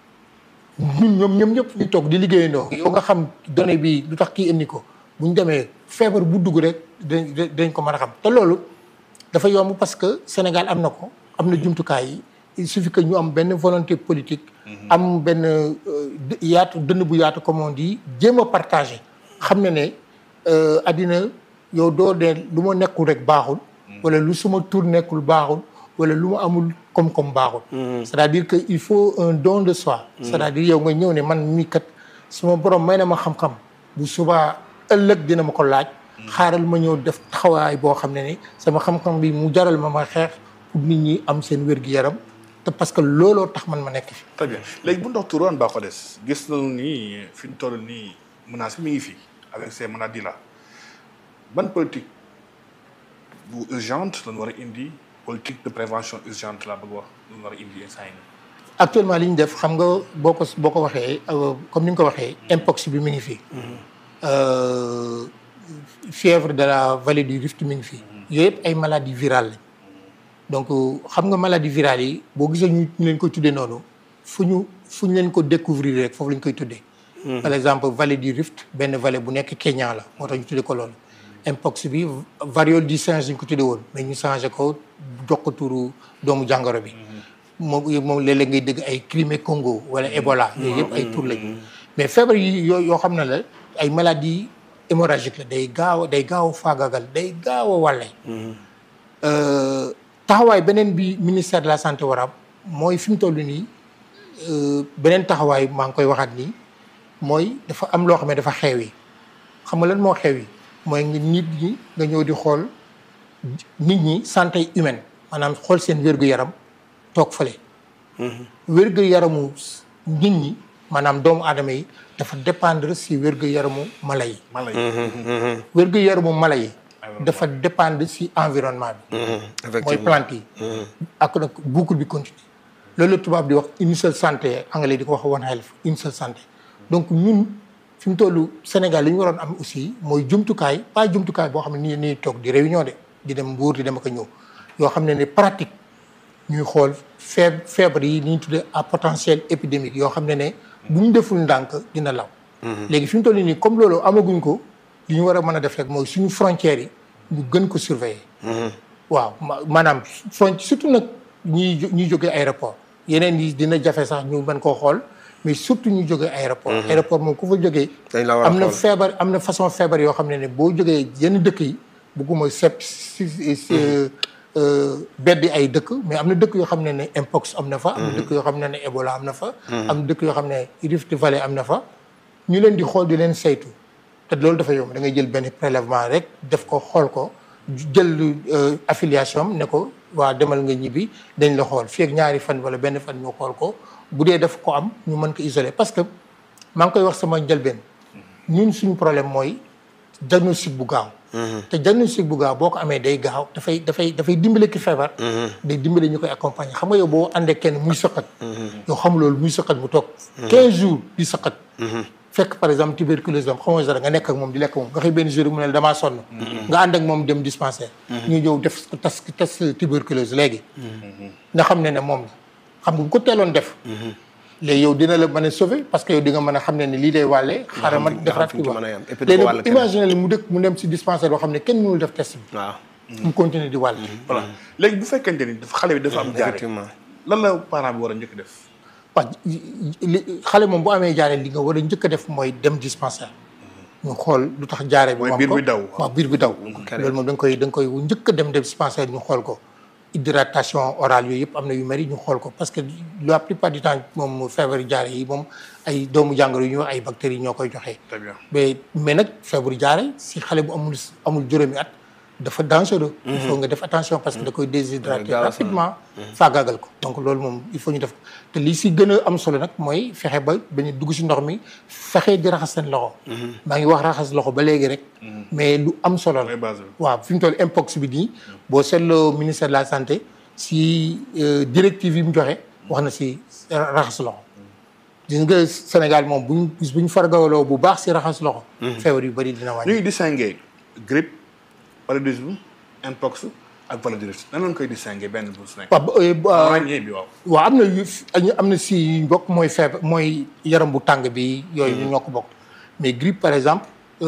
ñun ñoom ñoom ñëpp ñu toog di liggéeyandoo yow nga xam données bi lu tax kii indi ko bu ñu demee feebar bu dugg rek dañ dañ ko mën a xam te loolu dafa yomb parce que Sénégal am na ko am na jumtukaay yi il suffit que ñu am benn volonté politique am benn yaatu dënn bu yaatu comme on dit jéem a partagé xam ne ne addina yow doo dee lu ma nekkul rek baaxul wala lu suma tur nekkul baaxul wala lu ma amul koom-koom baaxul c'est-à-dire que il faut un don de soi c'est-à-dire yow nga ñëw ne man mii kat suma borom may na ma xam-xam bu subaa ëllëg dina ma ko laaj xaaral ma ñëw def taxawaay boo xam ne ni sama xam-xam bi mu jaral ma ma xeex pour nit ñi am seen wér-gu-yaram te parce que looloo tax man ma nekk fi très bien léegi bu ndox turoon baa ko des gis nañu ni fi ñu toll nii menace bi mi ngi fi avec ces maladies là ban politique bu urgente lañu war a indi politique de prévention urgente laa bëgg wax lañu war a indi instant yi actuellement li ñu def xam nga boo ko boo ko waxee comme ni nga ko waxee mpox bi mi ngi fi fièvre de la vallée du Rift mi ngi fi yooyu yëpp ay maladies virales lañ donc xam nga maladie virale yi boo gisee ñu ñu leen koy tuddee noonu fu ñu fu ñu leen ko découvrir rek foofu lañ koy tuddee par exemple vallée du Rift benn vallée bu nekk Kenya la moo tax ñu tuddee ko loolu mpox bi variole du singe lañ ko tuddee woon mais ñu changé ko jox ko turu doomu jàngoro bi moom moom léeg-léeg ngay dégg ay Crimée Congo wala Ebola yooyu yëpp ay tur lañu mais feebar yi yoo yoo xam ne la ay maladies hémorragiques la day gaaw day gaaw faagagal day gaaw a wàlle taxawaay beneen bi ministère de la santé war a am mooy fi mu toll nii beneen taxawaay maa ngi koy waxaat nii mooy dafa am loo xam ne dafa xew yi xam nga lan moo xew yi mooy nit ñi nga ñëw di xool nit ñi santé humaine maanaam xool seen wér-gu-yaram toog fële wér-gu-yaramu nit ñi maanaam doomu aadama yi dafa dépendre si wér-gu-yaramu mala yi wér-gu-yaramu mala yi dafa dépendre si environnement bi mooy plante yi ak nag boucle bi continue loolu la tubaab di wax une seule santé anglais di ko wax one health une seule santé donc ñun fi mu toll Sénégal li ñu waroon am aussi mooy jumtukaay pas jumtukaay boo xam ne nii nii toog di réunion de di dem Mbuur di dem ak a ñëw yoo xam ne ne pratique ñuy xool feeb feebar yi ni ñu tuddee à potentiel épidémique yoo xam ne ne bu ñu deful ndànk dina law. léegi fi mu toll nii comme loolu amaguñ ko li ñu war a mën a def rek mooy suñu frontières yi ñu gën ko surveiller. waaw maanaam front surtout nag ñiy ñuy jógee aéroport yeneen yi dina jafe sax ñu mën koo xool mais surtout ñu jógee aéroport. aéroport moom ku fa jógee. am na feebar am na façon feebar yoo xam ne ne boo jógee yenn dëkk yi bugguma sepp si beddi ay dëkk mais am na dëkk yoo xam ne ne Mpox am na fa. am na dëkk yoo xam ne ne Ebola am na fa. am na dëkk yoo xam ne Rift Valley am na fa. ñu leen di xool di leen saytu te loolu dafa yomb da ngay jël benn prélèvement rek def ko xool ko jël affiliation am ne ko waa demal nga ñibbi dañ la xool fii ak ñaari fan wala benn fan ñu xool ko bu dee daf ko am ñu mën ko isoler parce que maa ngi koy wax sama njëlbeen ñun suñu problème mooy diagnostic bu gaaw. te diagnostic bu gaaw boo ko amee day gaaw dafay dafay dafay dimbale ki feebar. day dimbale ñu koy accompagner xam nga yow boo àndee kenn muy sëqat. yow xam loolu muy sëqat mu toog. quinze jours di sëqat. fekk par exemple tuberculose am xamoo dara nga nekk ak moom di lekk moom nga xëy benn jour mu ne damaa sonn. nga ànd ak moom dem dispensaire. ñu ñëw def tas test tuberculose léegi. nga xam ne ne moom xam nga bu ko teeloon def. léegi yow dina la mën a sauver parce que yow di nga mën a xam ne ne lii day wàlle. xaaral ma defaraat ki wax léegi imagine li mu dëkk mu dem si dispensaire boo xam ne kenn mënul def test bi. waaw mu continuer di wàll. voilà léegi bu fekkente ni dafa xale bi dafa am jaare lan la parent bi war a njëkk def. waaw li xale moom bu amee jaare li nga war a njëkk a def mooy dem dispensaire ñu xool lu tax jaare bi. mooy biir bi daw waaw biir bi daw. loolu moom da nga koy da nga koy njëkk a dem dem dispensaire ñu xool ko. hydratation orale yooyu yëpp am na yu mari ñu xool ko parce que la plupart du temps moom feebaru jaare yi moom ay doomu jàngoro yu ñu wax ay bactéries ñoo koy joxe. très bien mais mais nag feebaru jaare si xale bu amul amul juróomi at dafa dangereux. il faut nga def attention parce que da koy déshydrater rapidement. faagaagal ko donc loolu moom il faut ñu def ko te li si gën a am solo nag mooy fexe ba bañ a dugg si ndox mi fexe di raxas seen loxo. maa ngi wax raxas loxo ba léegi rek. mais lu am solo la. waaw fi mu toll Mpox bi nii. boo seetloo ministère de la santé si directive yi mu joxe wax na si raxas loxo. gis nga Sénégal moom bu ñu bu ñu fargaloo bu baax si raxas loxo. feebar yu bëri dina wàññi. ñu ngi distinguer grippe. paludisme Mpox ak paludisme nan lañ koy distinguer benn bu su nekk. waaw ràññee bi waaw. waaw am na yu am na si yu bokk mooy feebar mooy yaram bu tàng bi. yooyu ñu ñoo ko bokk. mais grippe par exemple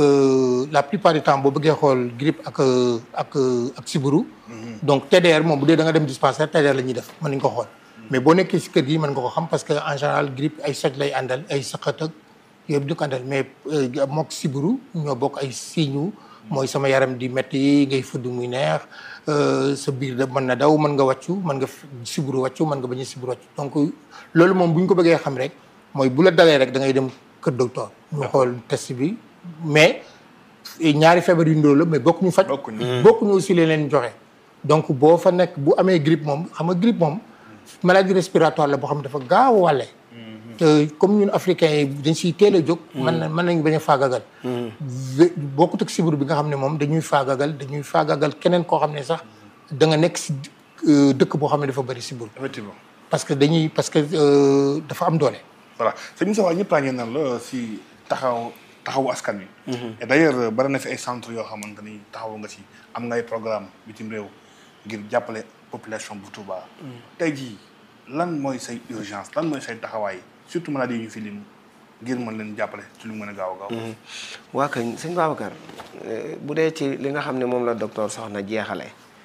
la plupart du temps boo bëggee xool grippe ak ak ak sibiru. donc T D R moom bu dee da nga dem dispensaire T D R la ñuy def mën nañu ko xool. mais boo nekkee si kër gi mën nga ko xam parce que en général grippe ay soj lay àndal ay saqat ak yooyu di ko àndal mais mook sibiru ñoo bokk ay signes. mooy sama yaram di metti ngay fudd muy neex sa biir da mën na daw mën nga wàccu mën nga siburu wàccu mën nga bañ a siburu wàccu donc loolu moom bu ñu ko bëggee xam rek mooy bu la dalee rek da ngay dem kër docteur ñu xool test bi mais ñaari feebar yu ndóol la mais bokk ñu faj bokk ñu aussi leen leen joxe donc boo fa nekk bu amee grippe moom xam nga grippe moom maladie respiratoire la boo xam ne dafa gaaw a wàlle te comme ñun africains yi dañ siy teel a jóg. mën na mën nañu bañ a faagagal. bokkut ak sibiru bi nga xam ne moom dañuy faagagal dañuy faagagal keneen koo xam ne sax da nga nekk si dëkk boo xam ne dafa bëri sibiru. effectivement parce que dañuy parce que dafa am doole. voilà sëñ Moussa Wade ñëpp ràññee nan la si taxaw taxawu askan wi. et d' ailleurs bari na fi ay centres yoo xamante ni taxawu nga si am nga ay programme bitim réew ngir jàppale population bu Touba. tey jii lan mooy say urgence lan mooy say taxawaay. surtout maladie yi ñu fi lim ngir mën leen jàppale ci lu mën a gaaw a gaaw. waa kañ sëñ Babacar bu dee ci li nga xam ne moom la docteur Soxna jeexale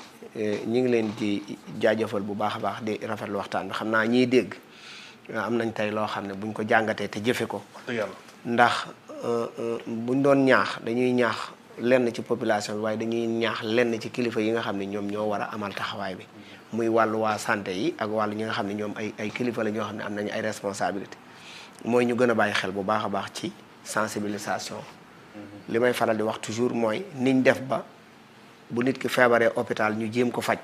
ñu ngi leen di jaajëfal bu baax a baax di rafetlu waxtaan bi xam naa ñiy dégg am nañ tey loo xam ne buñ ko jàngatee te jëfe ko. yàlla ndax buñ doon ñaax dañuy ñaax lenn ci population bi waaye dañuy ñaax lenn ci kilifa yi nga xam ne ñoom ñoo war a amal taxawaay bi. muy wàllu waa santé yi ak wàllu ñi nga xam ne ñoom ay ay kilifa la ñoo xam ne am nañu ay responsabilité mooy ñu gën a bàyyi xel bu baax a baax ci sensibilisation. li may faral di wax toujours mooy niñ def ba bu nit ki feebaree hôpital ñu jéem ko faj.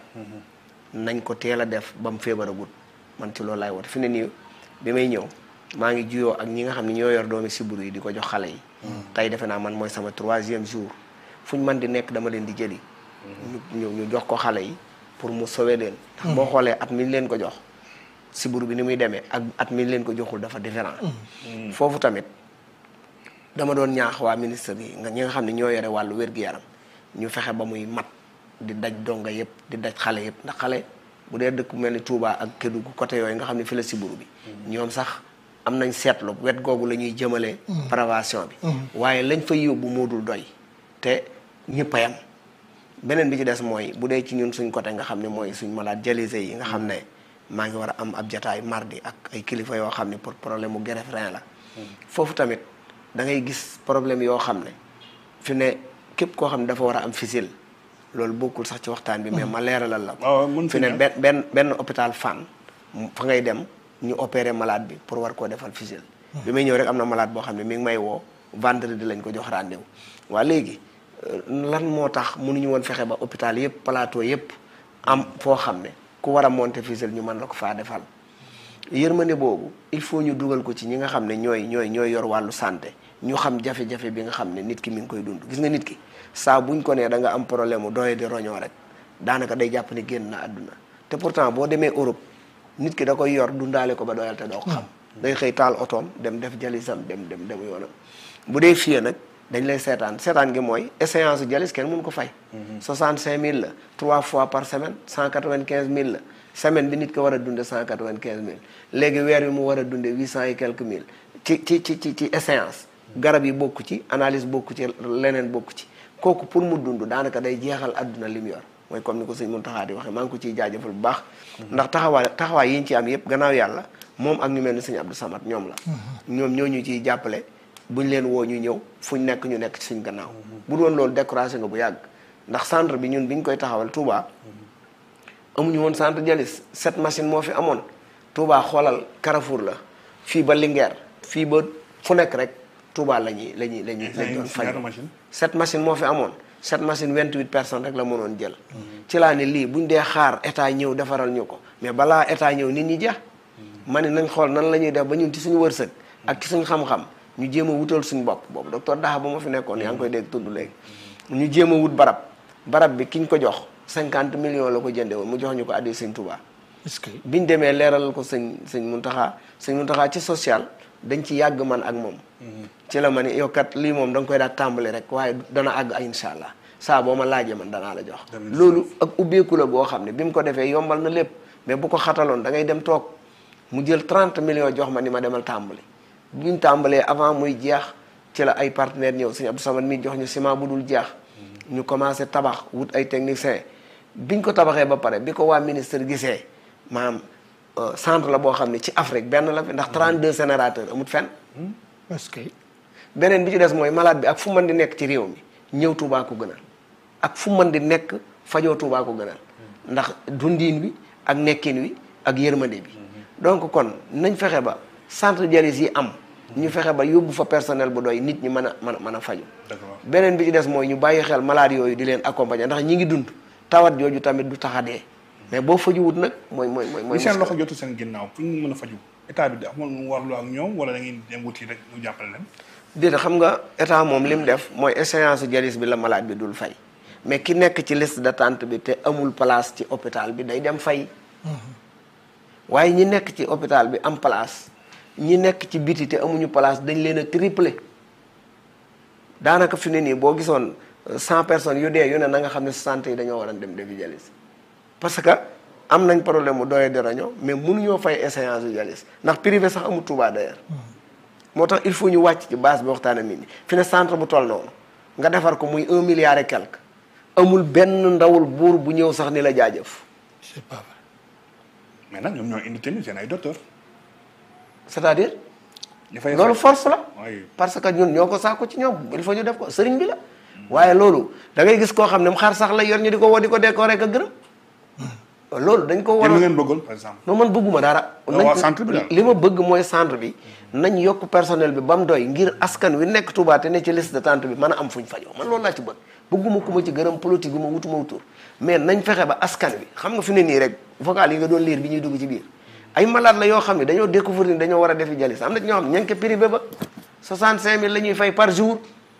nañ ko teel a def ba mu feebaragut man ci loolu laay woote fi ne nii bi may ñëw maa ngi juyoo ak ñi nga xam ne ñoo yor doomi sibiru yi di ko jox xale yi. tey defe naa man mooy sama troisième jour fu ñu mën di nekk dama leen di jëli. ñu ñu jox ko xale yi. pour mu sauver leen. ndax boo xoolee at mi leen ko jox sibiru bi ni muy demee ak at mi leen ko joxul dafa différent. foofu tamit dama doon ñaax waa ministre yi nga ñi nga xam ne ñoo yore wàllu wér-gu-yaram ñu fexe ba muy mat di daj donga yëpp di daj xale yëpp ndax xale bu dee dëkk mel ni Touba ak Kédougou côté yooyu nga xam ne fi la siburu bi ñoom sax am nañ seetlu wet googu la ñuy jëmale prévention bi waaye lañ fay yóbbu moo dul doy te ñëpp a yam beneen bi ci des mooy bu dee ci ñun suñ côté nga xam ne mooy suñ malade dialysés yi nga xam ne maa ngi war a am ab jataay mardi ak ay kilifa yoo xam ne pour problème mu greffe rein la foofu tamit da ngay gis problème yoo xam ne fi ne képp koo xam ne dafa war a am fissile loolu bokkul sax ci waxtaan bi mais ma leeralal la ko fi ne benn benn benn hôpital Fann fa ngay dem ñu opérer malade bi pour war koo defal fissile bi may ñëw rek am na malade boo xam ne mi ngi may woo vendredi lañ ko jox rendez-vous waa léegi lan moo tax mënuñu woon fexe ba hôpital yëpp plateau yëpp am foo xam ne ku war a monter fissile ñu mën la ko faa defal yërmande boobu il faut ñu dugal ko ci ñi nga xam ne ñooy ñooy ñooy yor wàllu santé ñu xam jafe-jafe bi nga xam ne nit ki mi ngi koy dund gis nga nit ki saa buñ ko nee da nga am problème mu doye di roñoo rek daanaka day jàpp ne génn na àdduna te pourtant boo demee Europe nit ki da koy yor dundaale ko ba doyal te doo ko xam day xëy taal otoom dem def jalisam dem dem dem yoonam bu dee fii nag dañ lay seetaan seetaan gi mooy échéance jalis kenn mënu ko fay soixante cinq mille la trois fois par semaine cent quatre-vingt-quinze mille la semaine bi nit ko war a dunde cent quatre-vingt-quinze mille léegi weer wi mu war a dunde huit cent et quelques mille ci ci ci ci ci échéance garab yi bokku ci analyse bokku ci leneen bokku ci kooku pour mu dund daanaka day jeexal àdduna li mu yor mooy comme ni ko sëñ Mountakha di waxee maa ngi ko ciy jaajëfal bu baax ndax taxawaay taxawaay yi ñu ci am yëpp gannaaw yàlla moom ak ñu mel ni sëñ Abdou Samad ñoom la ñoom ñoo ñu ciy jàppale buñ leen woo ñu ñëw fuñ nekk ñu nekk ci suñ gannaaw bu doon loolu découragé nga bu yàgg ndax centre bi ñun biñ koy taxawal Touba amuñu woon centre dialyse sept machine moo fi amoon Touba xoolal Carrefour la fii ba Linguère fii ba fu nekk rek Touba la ñuy la ñuy la ñuy lañ doon faj sept machine moo fi amoon sept machine vingt-huit personnes rek la mënoon jël ci laa ne lii buñ dee xaar état ñëw defaral ñu ko mais balaa état ñëw nit ñi jeex ma ne nañ xool nan la ñuy def ba ñun ci suñu wërsëg ak ci suñu xam-xam ñu jéem a wutal suñu bopp boobu docteur Daha ba ma fi nekkoon yaa ngi koy dégg tudd léegi ñu jéem a wut barab barab bi kiñ ko jox cinquante millions la ko jënde woon mu jox ñu ko addi sëñ Touba est-ce que biñ demee leeralal ko sëñ sëñ Mountakha sëñ Mountakha ci social dañ ci yàgg man ak moom ci la ma ni yow kat lii moom da nga koy daal tàmbali rek waaye dana àgg ay incha allah saa boo ma laajee man danaa la jox loolu ak ubbeeku la boo xam ne bi mu ko defee yombal na lépp mais bu ko xataloon da ngay dem toog mu jël trente millions jox ma ni ma demal tàmbali buñ tàmbalee avant muy jeex ci la ay partenaires ñëw sëñ Abdou Samad mi jox ñu ciment bu dul jeex ñu commencé tabax wut ay techniciens biñ ko tabaxee ba pare bi ko waa ministre gisee maanaam centre la boo xam ne ci Afrique benn la fi ndax trente-deux générateurs amut fenn parce que beneen bi ci des mooy malade bi ak fu mën di nekk ci réew mi ñëw Touba ko gënal ak fu mën di nekk fajoo Touba ko gënal ndax dundiin wi ak nekkin wi ak yërmande bi donc kon nañ fexe ba centre dialyse yi am ñu fexe ba yóbbu fa personnel bu doy nit ñi mën a mën a mën a faju beneen bi ci des mooy ñu bàyyi xel malade yooyu di leen accompagner ndax ñi ngi dund tawat jooju tamit du tax a dee mais boo fajuwut nag mooy mooy mooy mooy seen loxo jotu seen ginnaaw fu ñu mën a faju état bi amul mu warlu ak ñoom wala da ngeen dem wuti rek mu jàppale leen déedéet xam nga état moom li mu def mooy échéance dialyse bi la malade bi dul fay mais ki nekk ci liste d'attente bi te amul place ci hôpital bi day dem fay waaye ñi nekk ci hôpital bi am place ñi nekk ci biti te amuñu place dañ leen a triplé daanaka fi ne nii boo gisoon cent personnes yu dee yu ne na nga xam ne soixante yi dañoo war a dem defi dialyse parce que am nañ problème mu doye de raño mais mënuñoo fay échéance yu dialyse ndax privé sax amul Touba d'ailleurs moo tax il faut ñu wàcc ci base bi waxtaan ak nit ñi fi ne centre bu toll noonu nga defar ko muy un milliard et quelque amul benn ndawul buur bu ñëw sax ni la jaajëf c'est pas vrai mais nag ñoom ñoo indi tamit seen ay docteur c'est-à-dire loolu force la oui. parce que ñun ñoo ko saako ci ñoom il faut ñu def ko sëriñ bi la waaye loolu da ngay gis koo xam ne mu xar sax la yor ñu di ko woo di ko décorer ak a gërëm loolu dañ ko war lu ngeen bëggoon par exemple non man bëgguma dara waa centre bi daal li ma bëgg mooy centre bi nañ yokk personnel bi ba mu doy ngir askan wi nekk Touba te ne ci liste d'attente bi mën a am fuñ fajoo man loolu laa ci bëgg bëgguma ku ma ci gërëm politique bi ma wutuma wutur mais nañ fexe ba askan wi xam nga fi ne nii rek vocal yi nga doon lire bi ñuy dugg ci biir ay malade la yoo xam ne dañoo découvrir ni dañoo war a defi dialyse am na ci ñoo xam ne ña ngi ko privé ba soixante-cinq mille la ñuy fay par jour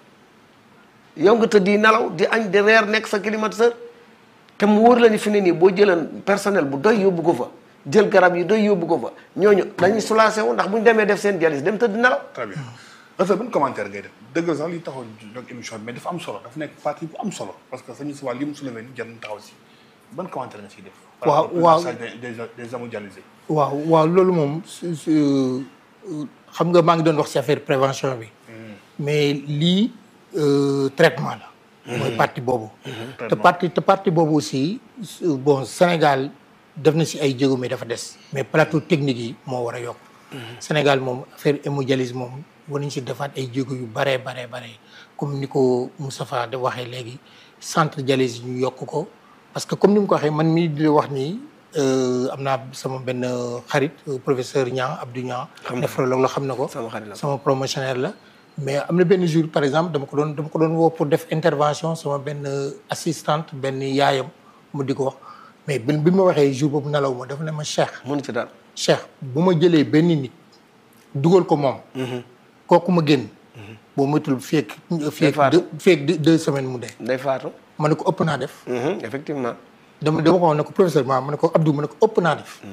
yow nga tëdd di nelaw di añ di reer nekk sa climatiseur te mu wóor la ni fi ne nii boo jëlan personnel bu doy yóbbu ko fa jël garab yi doy yóbbu ko fa ñooñu dañuy soulagé wu ndax bu ñu demee def seen dialyse dem tëdd nelaw. très bien parce que ban commentaire ngay def dëgg la sax li taxaw donc émission bi mais dafa am solo dafa nekk partie bu am solo parce que sañu si wàll li mu soulevé ni jar na taxaw si ban commentaire nga siy def. waaw waaw des des hémodialysés. waaw waaw loolu moom su su xam nga maa ngi doon wax ci affaire prévention bi. mais lii traitement la. mooy partie boobu. te partie te partie boobu aussi bon Sénégal def na si ay jéego mais dafa des. mais plateau technique yi moo war a yokk. Sénégal moom affaire hémodialyse moom war nañu si defaat ay jéego yu baree baree baree comme ni ko Moustapha de waxee léegi centre dialyse yi ñu yokk ko parce que comme ni mu ko waxee man mii di wax nii am naa sama benn xarit professeur Niang Abdou Niang. néphrologue la xam na ko. sama xarit la sama promotionnaire la. mais am na benn jour par exemple dama ko doon dama ko doon woo pour def intervention sama benn assistante benn yaayam mu di ko wax mais bi bi ma waxee jour boobu nelaw ma dafa ne ma Cheikh. mënu ci dara. Cheikh bu ma jëlee benn nit dugal ko moom. kooku ma génn. boo moytul feek feek deux feek deux semaines mu dee. day faatu. ma ne ko ëpp naa def. effectivement. dama dama ko wax ne ko professeur ma ma ne ko Abdou ma ne ko ëpp naa def.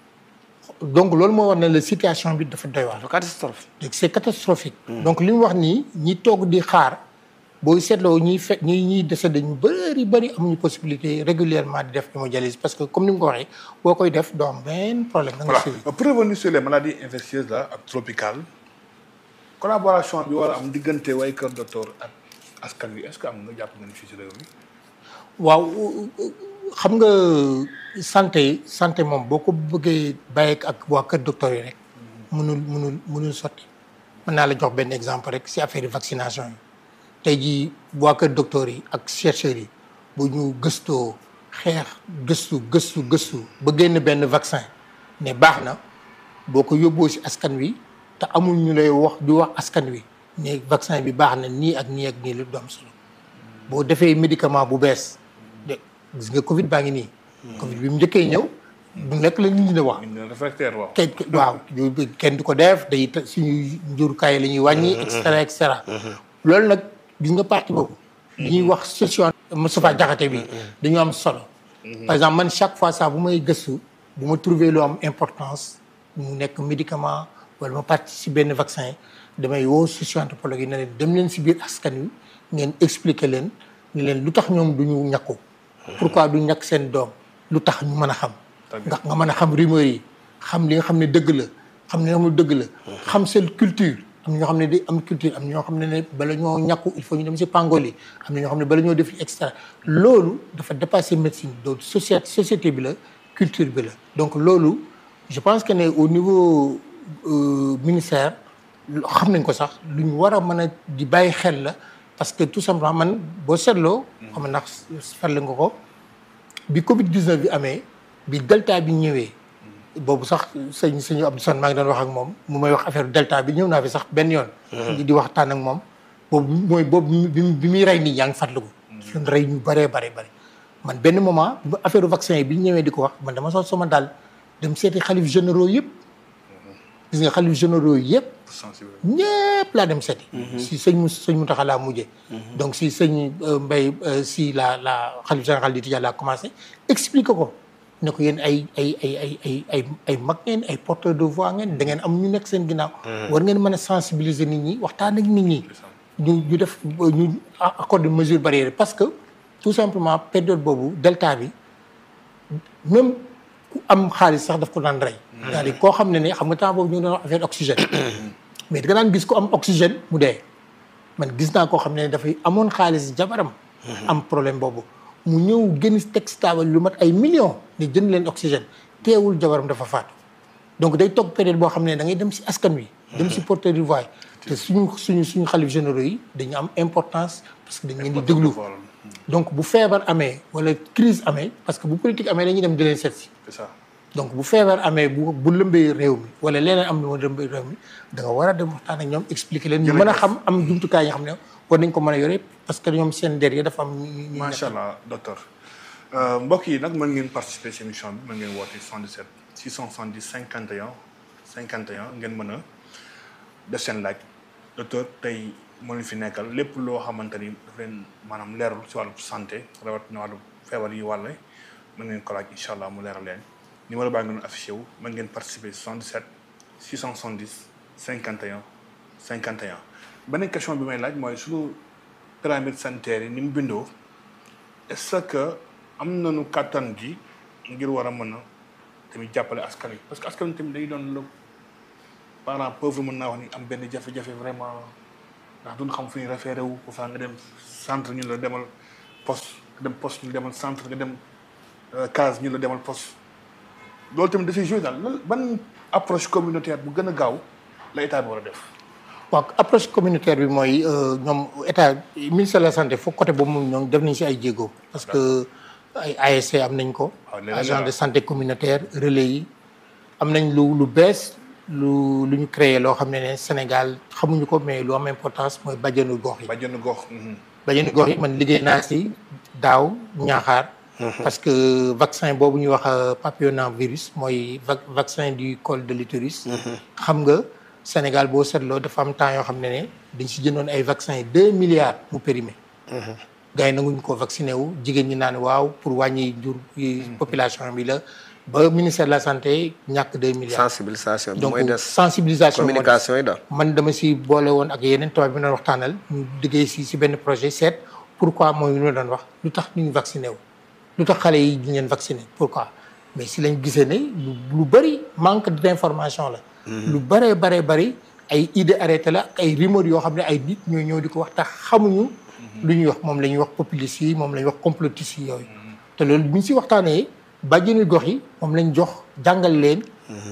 donc loolu moo war ne la situation bi dafa doy waar. catastrophe. c'est catastrophique. donc li mu wax nii ñi toog di xaar booy seetloo ñiy fekk ñi ñiy décédé ñu bëri bëri amuñu possibilité régulièrement di def hémodialyse parce que comme ni mu ko waxee boo koy def doo am benn problème. da nga voilà prévenir sur les maladies infectieuses là ak tropicales collaboration bi war a am diggante way kër docteur ak askan wi est-ce que am nga jàpp nga ni fii ci réew mi. waaw xam nga santé santé moom boo ko bëggee bàyyi ak waa kër docteur yi rek mënul mënul mënul sotti mën naa la jox benn exemple rek si affaire vaccination yi tey jii waa kër docteur yi ak chercheurs yi bu ñu gëstoo xeex gëstu gëstu gëstu ba génn benn vaccin ne baax na boo ko yóbboo si askan wi te amul ñu lay wax di wax askan wi ne vaccin bi baax na nii ak nii ak nii lu doom solo boo defee médicament bu bees de gis nga Covid baa ngi nii. Covid bi mu njëkkee ñëw. du nekk la nit ñi di wax. réfractaire waaw. kenn waaw kenn du ko def day suñu njurukaay la ñuy wàññi. et cetera et cetera. loolu nag gis nga partie boobu. ñuy wax session Moustapha Diakhaté bi. dañu am solo. par exemple man chaque fois ça bu may gëstu bu ma trouvé lu am importance mu nekk médicament wala ma participer benn vaccin damay woo session anthropologue yi ne leen dem leen si biir askan wi ngeen expliquer leen ni leen lu tax ñoom du ñu ñàkku. pourquoi du ñàkk seen doom lu tax ñu mën a xam. ndax nga mën a xam rumeur yi xam li nga xam ne dëgg la xam li nga xam ne dëgg la. xam seen culture am na ñoo xam ne day am culture am na ñoo xam ne ne bala ñoo ñàkku il faut ñu dem si pangol yi am na ñoo xam ne bala ñoo def et cetera loolu dafa dépasser médecine donc société société bi la culture bi la. donc loolu je pense que ne au niveau ministère xam nañ ko sax lu ñu war a mën a di bàyyi xel la parce que tout simplement man boo seetloo. xam nga ndax farle nga ko bi Covid dix-neuf bi amee. bi delta bi ñëwee boobu sax sëñ sëñu Abdou Sane maa ngi doon wax ak moom mu may wax affaire delta bi ñëw naa fi sax benn yoon. di waxtaan ak moom boobu mooy boobu bi muy rey nit yaa ngi fàttaliku. suñ rey ñu bëree bare bëri. man benn moment affaire vaccin yi bi ñëwee di ko wax man dama sol sama daal dem seeti xalif généraux yëpp. gis nga xalif généraux yëpp. ñëpp laa dem seeti. si sëñ sëñ Mountakha laa mujjee. donc si sëñ Mbaye si la la xalif général di Tidiane laa commencé expliquer ko. ne ko yéen ay ay ay ay ay ay ay mag ngeen ay porteurs de voix ngeen da ngeen am ñu nekk seen ginnaaw. war ngeen mën a sensibiliser nit ñi waxtaan ak nit ñi. ñu ñu def ñu accorder mesure barrière parce que tout simplement période boobu delta bi même ku am xaalis sax daf ko daan rey. c'est-à-dire koo xam ne ne xam nga temps boobu ñu ngi doon wax affaire oxygène. mais da nga daan gis ko am oxygène mu dee. man gis naa koo xam ne dafay amoon xaalis jabaram. am problème boobu. mu ñëw génn teg si taabal lu mat ay millions ne jënd leen oxygène teewul jabaram dafa faatu donc day toog période boo xam ne da ngay dem si askan wi. dem si porteur de voix te suñu suñu suñu xalif généraux yi dañu am importance parce que dañ leen di déglu. donc bu feebar amee wala crise amee parce que bu politique amee dañuy dem di leen seet si. c'est ça donc bu feebar amee bu bu lëmbee réew mi wala leneen am lu ma lëmbee réew mi da nga war a dem waxtaan ak ñoom expliquer leen. ñu mën a xam am jumtukaay yi xam ne. war nañ ko mën a yore parce que ñoom seen derrière dafa am. macha allah docteur mbokk yi nag mën ngeen participer ci émission bi mën ngeen woote soixante-dix-sept six cent soixante-dix cinquante et un cinquante et un ngeen mën a def seen laaj docteur tey moo leen fi nekkal lépp loo xamante ni daf leen maanaam leerul ci wàllu santé rawatina wàllu feebar yi wàlle mën ngeen ko laaj incha allah mu leeral leen numéro baa ngi doon affiché wu mën ngeen participer soixante-dix-sept six cent soixante-dix cinquante et un cinquante et un beneen question bi may laaj mooy suñu pyramide sanitaire yi ni mu bindoo est-ce que am nañu kàttan gi ngir war a mën a tamit jàppale askan wi parce que askan wi tamit day doon la parent pauvre mën naa wax ni am benn jafe-jafe vraiment ndax duñ xam fu ñuy référé wu pour fa nga dem centre ñu la demal poste nga dem poste ñu demal centre nga dem case ñu la demal poste loolu tamit dafay joué daal lan ban approche communautaire bu gën a gaaw la état bi war a def. waaw approche communautaire bi mooy ñoom état ministère de la santé foog côté boobu moom ñoom def nañ si ay jéego. parce que ay A S C am nañ ko. agent de santé communautaire relais yi am nañ lu lu bees lu lu ñu créé loo xam ne ne Sénégal xamuñu ko mais lu am importance mooy bajjanu gox yi. bajjanu gox. bajjanu gox yi man liggéey naa si daaw ñaaxaar. parce que vaccin boobu ñuy wax papillomavirus mooy vaccin du col de l'utérus. xam nga Sénégal boo seetloo dafa am temps yoo xam ne ne dañ si jëndoon ay vaccins yi deux milliards mu périmé. gars yi nanguñu ko vacciné wu jigéen ñi naan waaw pour wàññi jur population bi la ba ministère de la santé ñàkk deux milliards. sensibilisation bi donc mooy des sensibilisation communication yi daal. man dama si boole woon ak yeneen tubaab bi doon waxtaanal ñu liggéey si si benn projet seet pourquoi mooy lu ma doon wax lu tax ñu vacciné wu. lu tax xale yi di leen vacciné pourquoi mais si lañ gisee ne lu lu bëri manque d'information la. lu bëree bëree bëri ay idée arrêté la ak ay rumeur yoo xam ne ay nit ñoo ñëw di ko wax tax xamuñu. lu ñuy wax moom la ñuy wax populistes yi moom la ñuy wax complotistes yi yooyu. te loolu bu ñu si waxtaanee bàjjenu gox yi moom lañ jox jàngal leen.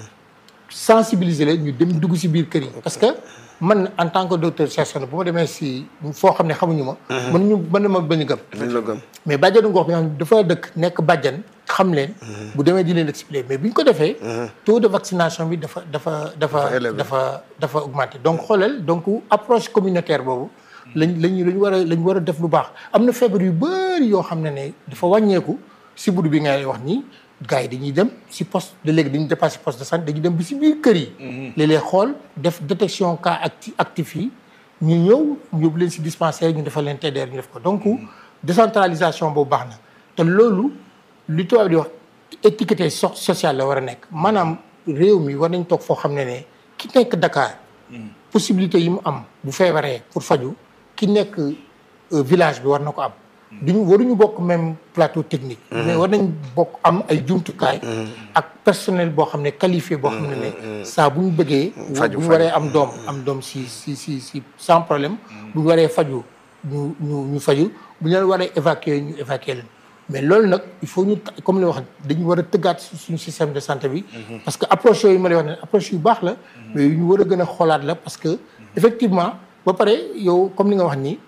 sensibiliser leen ñu dem dugg si biir kër yi. parce que man en tant que docteur chercheur bu ma demee si foo xam ne xamuñu ma. mën ñu mën na ma bañ a gëm. duñ la gëm mais bàjjenu gox bi nga xam dafa dëkk nekk bàjjan xam leen. bu demee di leen expliquer mais bu ñu ko defee. taux de vaccination bi dafa dafa dafa dafa dafa augmenté donc xoolal donc approche communautaire boobu. lañ lañ lañ war a lañ war a def lu baax am na feebar yu bëri yoo xam ne ne dafa wàññeeku si buddu bi ngay wax nii gars yi dañuy dem si poste de léegi dañuy dépassé poste de santé dañuy dem bi si biir kër yi. léeg-léeg xool def détection cas acti actif yi ñu ñëw yóbbu leen si dispensaire ñu defal leen T D R ñu def ko donc décentralisation boobu baax na te loolu li tubaab di wax étiqueté so sociale la war a nekk maanaam réew mi war nañ toog foo xam ne ne ki nekk Dakar. possibilité yi mu am bu feebaree pour faju ki nekk village bi war na ko am. duñu waruñu bokk même plateau technique. mais war nañ bokk am ay jumtukaay. ak personnel boo xam ne qualifié boo xam ne ne saa bu ñu bëggee. bu ñu waree am doom am doom si si si si sans problème. bu ñu waree faju ñu ñu ñu faju bu ñu leen waree évacuer ñu évacuer leen. mais loolu nag il faut ñu comme li wax dañu war a tëggaat suñu système de santé bi. parce que approche yooyu ma lay wax ne approche yu baax la. mais yu ñu war a gën a xoolaat la parce que effectivement ba pare yow comme li nga wax nii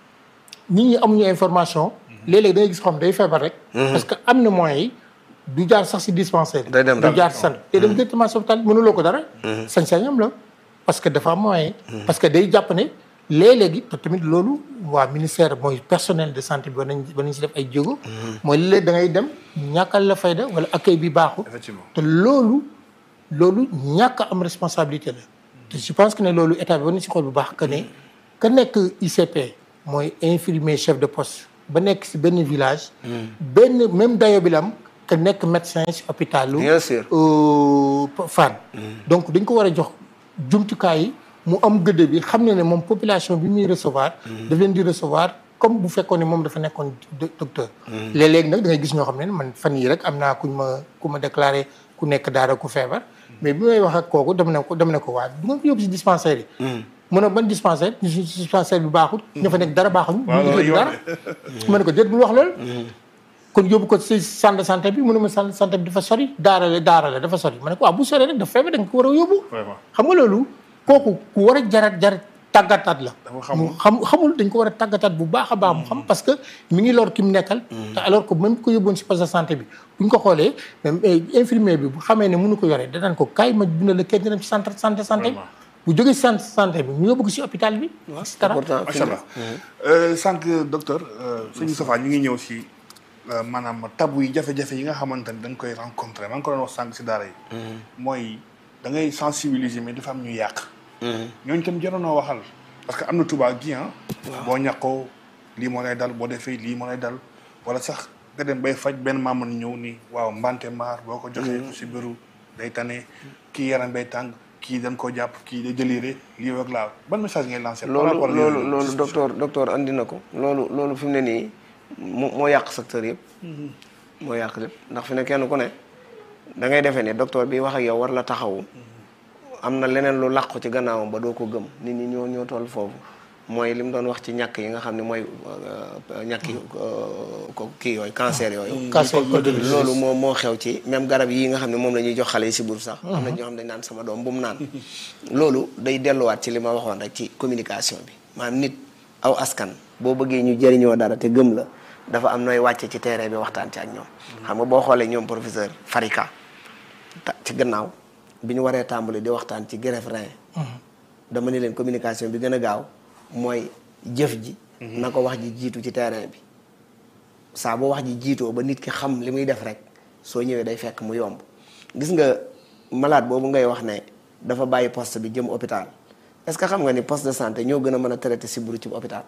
nit ñi amuñu information. léeg-léeg da ngay gis xam day feebar rek. parce que am na moyens yi du jaar sax si dispensaire. day dem du jaar si sant te dem directement si hôpital mënuloo ko dara. sañ-sañam la parce que dafa am moyen. parce que day jàpp ne. léeg-léegi te tamit loolu waa ministère mooy personnel de santé bi war nañ war nañ si def ay jéego. mooy léeg da ngay dem ñàkkal la fayda wala accueil bi baaxul. effectivement te loolu loolu ñàkk am responsabilité la. te je pense que ne loolu état bi war nañ si xool bu baax que ne ka nekk I C P mooy infirmier chef de poste ba nekk si benn village. benn même dayo bi la am que nekk médecin si hôpitalu. bien sûr Fann. donc dañ ko war a jox jumtukaay yi. mu am gëdd bi xam ne ne moom population bi muy recevoir. daf leen di recevoir comme bu fekkoon ne moom dafa nekkoon docteur. léeg-léeg nag da ngay gis ñoo xam ne man fan yii rek am naa kuñ ma ku ma déclaré ku nekk daara ku feebar. mais bi may wax ak kooku dem na ko dem na ko waa du nga ko yóbbu si dispensaire yi. mu ne ban dispensaire dispensaire bi baaxul. ña fa nekk dara baaxuñu. waaw ñu dara ma ne ko déet bul wax loolu. kon yóbbu ko si centre de santé bi mu ne ma centre de santé bi dafa sori daara la daara la dafa sori ma ne ko waaw bu sori rek dafa feebar da nga ko war a yóbbu. xam nga loolu. kooku ku war a jarat jarat tàggataat la. mu xam xamul dañ ko war a tàggataat bu baax a baax mu xam parce que mi ngi lor ki mu nekkal. te alors que même ko yóbboon si poste de santé bi bu ñu ko xoolee même infirmier bi bu xamee ne mënu ko yoree danaan ko kaay ma bindal la kenn dem si centre santé santé bi. bu jógee si centre santé bi ñu yóbbu ko si hôpital bi. et cetera macha allah sànq docteur sëñ Moustapha ñu ngi ñëw si maanaam tabu yi jafe-jafe yi nga xamante ni dañ koy rencontré maa ngi ko doon wax sànq si daara yi. mooy da ngay sensibiliser mais dafa am ñu yàq. ñooñu tam jaroonoo waxal parce que am na tubaab gi ah. boo ñàkkoo lii moo lay dal boo defee lii moo lay dal wala sax nga dem bay faj benn maam ñëw ni waaw mbante maar boo ko joxee si biiru day tane kii yaram bay tàng kii dañ koo jàpp kii day déliré lii ak laa ban message ngay lancé. loolu loolu loolu docteur docteur andi na ko. loolu loolu fi mu ne nii moo moo yàq secteur yëpp. moo yàq lépp ndax fi ne kenn ku ne da ngay defee ne docteur bi wax ak yow war la taxawu. am na leneen lu làqu ci gannaawam ba doo ko gëm nit ñi ñoo ñoo toll foofu mooy li mu doon wax ci ñàkk yi nga xam ne mooy ñàkk yi ko kii yooyu cancer yooyu. cancer loolu moo moo xew ci même garab yi nga xam ne moom la ñuy jox xale yi si bur sax. am na ñoo xam ne dañ naan sama doom bu mu naan. loolu day delluwaat ci li ma waxoon rek ci communication bi maanaam nit aw askan boo bëggee ñu jëriñoo dara te gëm la dafa am nooy wàcce ci terrain bi waxtaan ci ak ñoom. xam nga boo xoolee ñoom professeur Farika ci gannaaw. bi ñu waree tàmbali di waxtaan ci greffe rein dama ne leen communication bi gën a gaaw mooy jëf ji na ko wax ji jiitu ci terrain bi saa boo wax ji jiitoo ba nit ki xam li muy def rek soo ñëwee day fekk mu yomb gis nga malade boobu ngay wax ne dafa bàyyi poste bi jëm hôpital est-ce que xam nga ni poste de santé ñoo gën a mën a traité sibbiru ci hôpital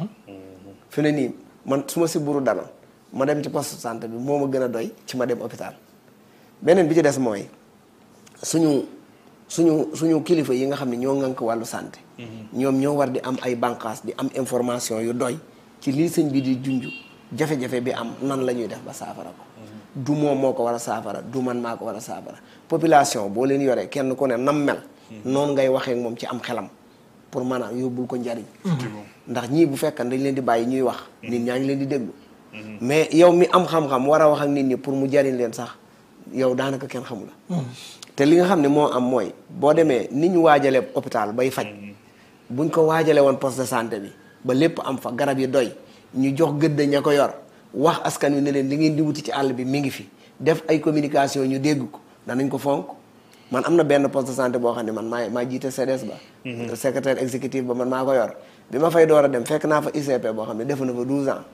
fi ne nii man su ma sibbiru daloon ma dem ci poste de santé bi moo ma gën a doy ci ma dem hôpital beneen bi ci des mooy suñu suñu suñu kilifa yi nga xam ne ñoo ŋànk wàllu santé ñoom ñoo war di am ay bànqaas di am information yu doy ci lii sëñ bi di junj jafe-jafe bi am nan la ñuy def ba saafara ko du moom moo ko war a saafara du man maa ko war a saafara population boo leen yoree kenn ku ne nam mel noonu ngay waxee ak moom ci am xelam pour maanaam yóbbul ko njariñ ndax ñii bu fekkan dañ leen di bàyyi ñuy wax nit ñaa ngi leen di déglu mais yow mi am xam-xam war a wax ak nit ñi pour mu jariñ leen sax yow daanaka kenn xamu la te li nga xam ne moo am mooy boo demee ni ñu waajalee hôpital bay faj buñ ko waajalee woon poste de santé bi ba lépp am fa garab yi doy ñu jox gëdd ña ko yor wax askan wi ne leen li ngeen di wuti ci àll bi mi ngi fi def ay communication ñu dégg ko danañ ko fonk man am na benn poste de santé boo xam ne man maa maa jiite C D S ba secrétaire exécutif ba man maa ko yor bi ma fay door a dem fekk naa fa I C P boo xam ne def na fa douze ans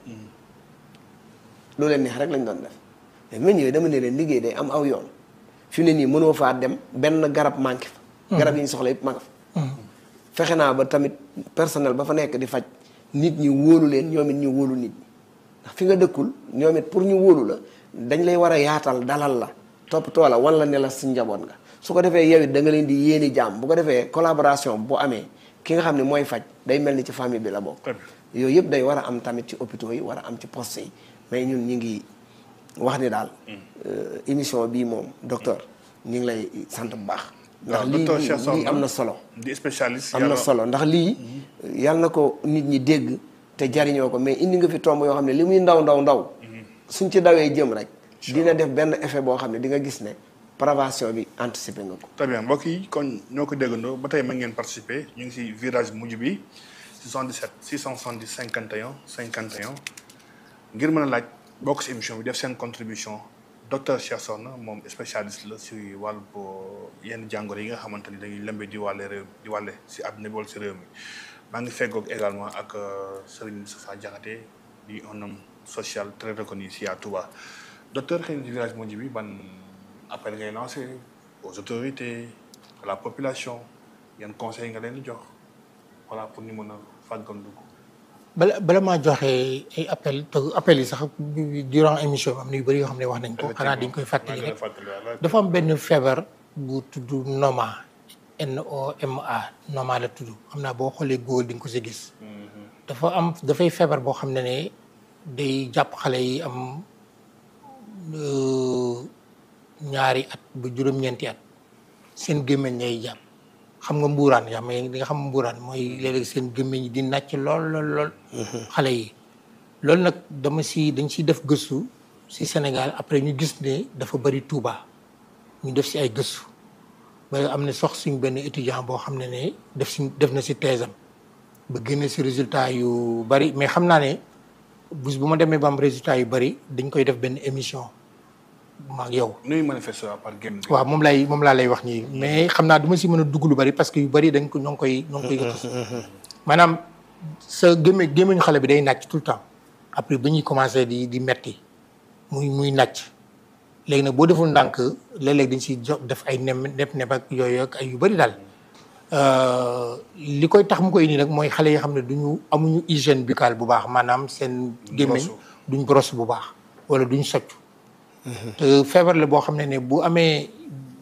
loo leen neex rek lañ doon def mais ma ñëwee dama ne leen liggéey day am aw yoon fi mu ne nii mënoo faa dem benn garab manqué fa garab yi ñu soxla yëpp ma nga fa fexe naa ba tamit personnel ba fa nekk di faj nit ñi wóolu leen ñoom it ñu wóolu nit ñi ndax fi nga dëkkul ñoom it pour ñu wóolu la dañ lay war a yaatal dalal la toppatoo la wan la ne la si njaboot nga su ko defee yow it da nga leen di yéeni jàmm bu ko defee collaboration bu amee ki nga xam ne mooy faj day mel ni ci famille bi la bokk yooyu yëpp day war a am tamit ci hôpitaux yi war a am ci poste yi mais ñun ñu ngi wax ni daal émission bii moom docteur ñu ngi lay sant bu baax ndax lii lii am na solo di spécialiste am na solo ndax lii yàlla na ko nit ñi dégg te jariñoo ko mais indi nga fi tomb yoo xam ne li muy ndaw ndaw ndaw suñ ci dawee jëm rek dina def benn effet boo xam ne di nga gis ne prévention bi anticiper nga ko très bien mbokk yi kon ñoo ko déggandoo ba tey mën ngeen participer ñu ngi si virage mujj bi soixante-dix-sept six cent soixante-dix cinquante et un cinquante et un ngir mën a laaj bokk si émission bi def seen contribution docteur Cheikh Sokhna moom spécialiste la si wàllu yenn jàngoro yi nga xamante ni dañuy lëmbe di wàlle réew di wàlle si àdduna bi wala si réew mi maa ngi feggoog également ak Serigne Moustapha Diakhaté di un homme social très reconnu ici à Touba docteur xëy na ci virage mujj bi ban appel ngay lancé aux autorités à la population yan conseil nga leen di jox voilà pour ñu mën a fàggandiku. bala bala maa joxe ay appel te appel yi sax durant émission bi am na yu bëri yoo xam ne wax nañ ko xanaa dañ koy fàttali rek dafa am benn feebar bu tudd Noma N O M A Noma la tudd xam naa boo xoolee góor di nga ko si gis dafa am dafay feebar boo xam ne ne day jàpp xale yi am ñaari at ba juróom-ñeenti at seen gémmiñ lay jàpp xam nga mbuuraan yaa may di nga xam mbuuraan mooy léeg-léeg seen gémmiñ di nàcc lool lool lool xale yi loolu nag dama si dañ siy def gëstu si Sénégal après ñu gis ne dafa bëri Touba ñu def si ay gëstu ba am na sox suñ benn étudiant boo xam ne ne def si def na si thèse am ba génne si résultat yu bëri mais xam naa ne bés bu ma demee ba am résultat yu bëri dañ koy def benn émission maag yow. nuy manifester par génn. waaw moom lay moom laa lay wax nii mais xam naa du ma si mën a dugg lu bëri parce que yu bëri dañ ko ñoo ngi koy ñoo ngi koy gëstu. maanaam sa gémmiñ gémmiñu xale bi day nàcc tout le temps après ba ñuy commencé di di metti muy muy nàcc léegi nag boo deful ndànk léeg-léeg dañ siy jox def ay nem nepp nepp ak yooyu ak ay yu bëri daal. li koy tax mu koy indi nag mooy xale yi xam ne duñu amuñu hygiène buccale bu baax maanaam seen gémmiñ duñ brosse bu baax wala duñ socc te feebar la boo xam ne ne bu amee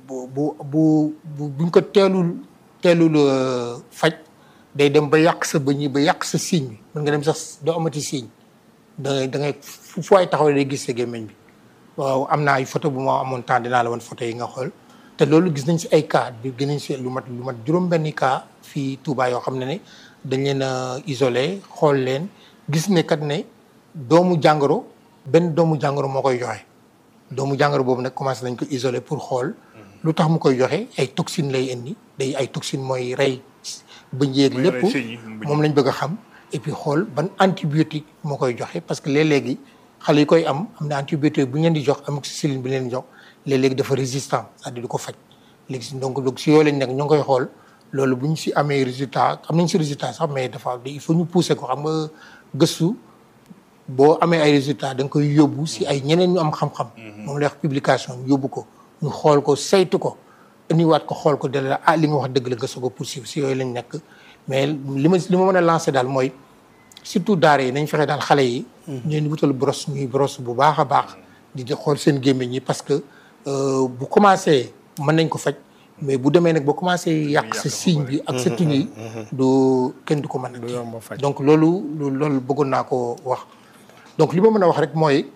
bu bu bu buñ ko teelul teelul faj day dem ba yàq sa bëñ yi ba yàq sa siiñ bi mën nga dem sax doo amati siiñ da ngay da ngay fu ay taxaw day gis sa gémmiñ bi waaw am naa ay photo bu ma amoon temps dinaa la woon photo yi nga xool te loolu gis nañ si ay cas bi gis nañ si lu mat lu mat juróom-benni cas fii Touba yoo xam ne ne dañ leen a isolé xool leen gis ne kat ne doomu jàngoro benn doomu jàngoro moo koy joxe doomu jàngoro boobu nag commencé nañ ko isolé pour xool lu tax mu koy joxe ay toxine lay indi day ay toxine mooy rey bëñ yeeg lépp moom lañ bëgg a xam et puis xool ban antibiotique moo koy joxe parce que léeg-léegi xale yi koy am am na antibiotique bu ñu leen di jox amoxicilline bi leen di jox léeg-léegi dafa résistant c'est-à-dire du ko faj léegi donc donc si yooyu lañ nekk ñu ngi koy xool loolu bu ñu si amee résultat am nañ si résultat sax mais dafa il faut ñu pousser ko xam nga gëstu boo amee ay résultats da nga koy yóbbu si ay ñeneen ñu am xam-xam. moom la wax publication yóbbu ko ñu xool ko saytu ko indiwaat ko xool ko de la ah li nga wax dëgg la nga soog a poursuivre si yooyu lañ nekk mais li ma li ma mën a lancer daal mooy surtout daara yi nañ fexe daal xale yi. ñu leen di wutal brosse ñuy brosse bu baax a baax. di xool seen gémmiñ ñi parce que bu commencé mën nañ ko faj mais bu demee nag ba commencé yàq sa signe bi ak sa tuñ yi du kenn du ko mën a faj donc loolu loolu bëggoon naa ko wax donc li ma mën a wax rek mooy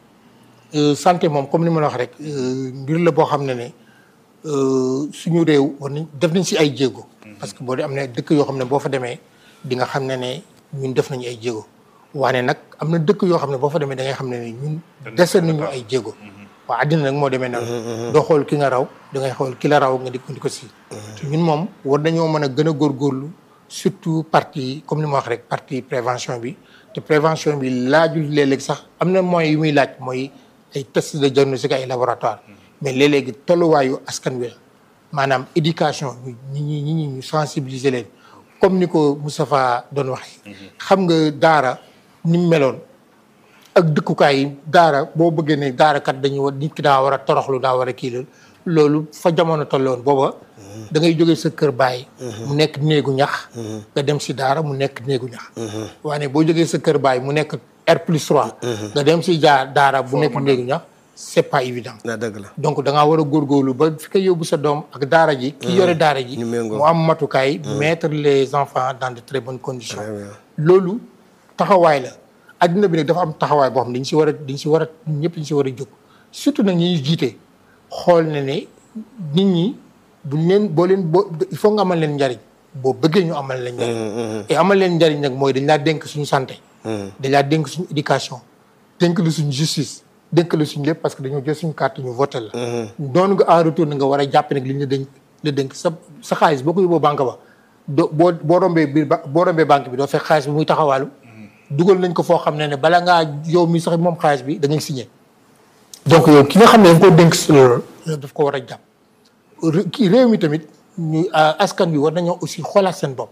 santé moom comme li ma la wax rek mbir la boo xam ne ne suñu réew war nañ def nañ si ay jéego parce que boo dee am na dëkk yoo xam ne boo fa demee di nga xam ne ne ñun def nañu ay jéego waane nag am na dëkk yoo xam ne boo fa demee da ngay xam ne ne ñun dese nañu ay jéego waaw àddina nag moo demee noonu doo xool ki nga raw da ngay xool ki la raw nga di ko di ko si ñun moom war nañoo mën a gën a góorgóorlu surtout partie comme ni ma wax rek partie prévention bi te prévention bi laajul léeg-léeg sax am na moyens yu muy laaj mooy ay test de diagnostic ay laboratoire mais léeg-léegi tolluwaayu askan wi la maanaam éducation ñi ñi ñi ñi ñu sensibiliser leen comme ni ko Moustapha doon waxee xam nga daara ni mu meloon ak dëkkukaay yi daara boo bëggee ne daara kat dañu war nit ki daa war a toroxlu daa war a kii loolu fa jamono tolloon booba da ngay jógee sa kër baay mu nekk néegu ñax nga dem si daara mu nekk néegu ñax waaye boo jógee sa kër baay mu nekk R plus trois nga dem si jaar daara bu nekk néegu ñax c'est pas évident dëgg la donc da ngaa war a góorgóorlu ba fi ko yóbbu sa doom ak daara ji ki yore daara ji mu am matukaay mettre les enfants dans de très bonnes conditions loolu taxawaay la adduna bi nag dafa am taxawaay boo xam ne dañ si war a dañ si war a ñëpp dañ si war a jóg surtout nag ñi ñu jiite xool ne ne nit ñi buñ leen boo leen boo il faut nga amal leen njariñ boo bëggee ñu amal leen njariñ et amal leen njariñ nag mooy dañ laa dénk suñu santé dañ laa dénk suñu éducation dénk la suñu justice dénk la suñu lépp parce que dañoo jël suñu carte ñu voté la noonu nga en retour na nga war a jàpp nag li ñu dénk la dénk sa sa xaalis boo ko yóbboo banque ba doo boo boo rombee biir ba boo rombee banque bi doo fekk xaalis bi muy taxawaalu dugal nañ ko foo xam ne ne bala ngaa yow mi sax moom xaalis bi da ngay signé donc yow ki nga xam ne dañ koo dénk si loolu daf ko war a jàpp kii réew mi tamit ñu askan bi war nañoo aussi xoolaat seen bopp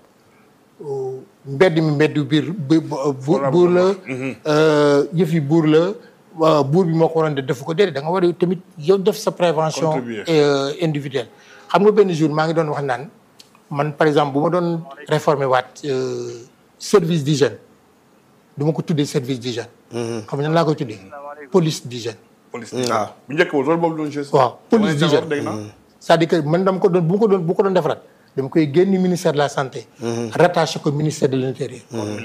mbedd mi mbedd biir buur la yëf yi buur la buur bi moo ko waroon de defu ko déedéet da nga war a tamit yow def sa prévention individuelle xam nga benn jour maa ngi doon wax naan man par exemple bu ma doon réformer waat service d'hygiène du ma ko tuddee service d'hygiène xam nga nan laa koy tuddee police d'hygiène police d'hygiène bu njëkk ba loolu boobu doon gis waaw police d'hygiène c'est-à-dire que man dama ko doon bu ma ko doon bu ko doon defaraat dama koy génn ministère de la santé rattaché ko ministère de l'intérieur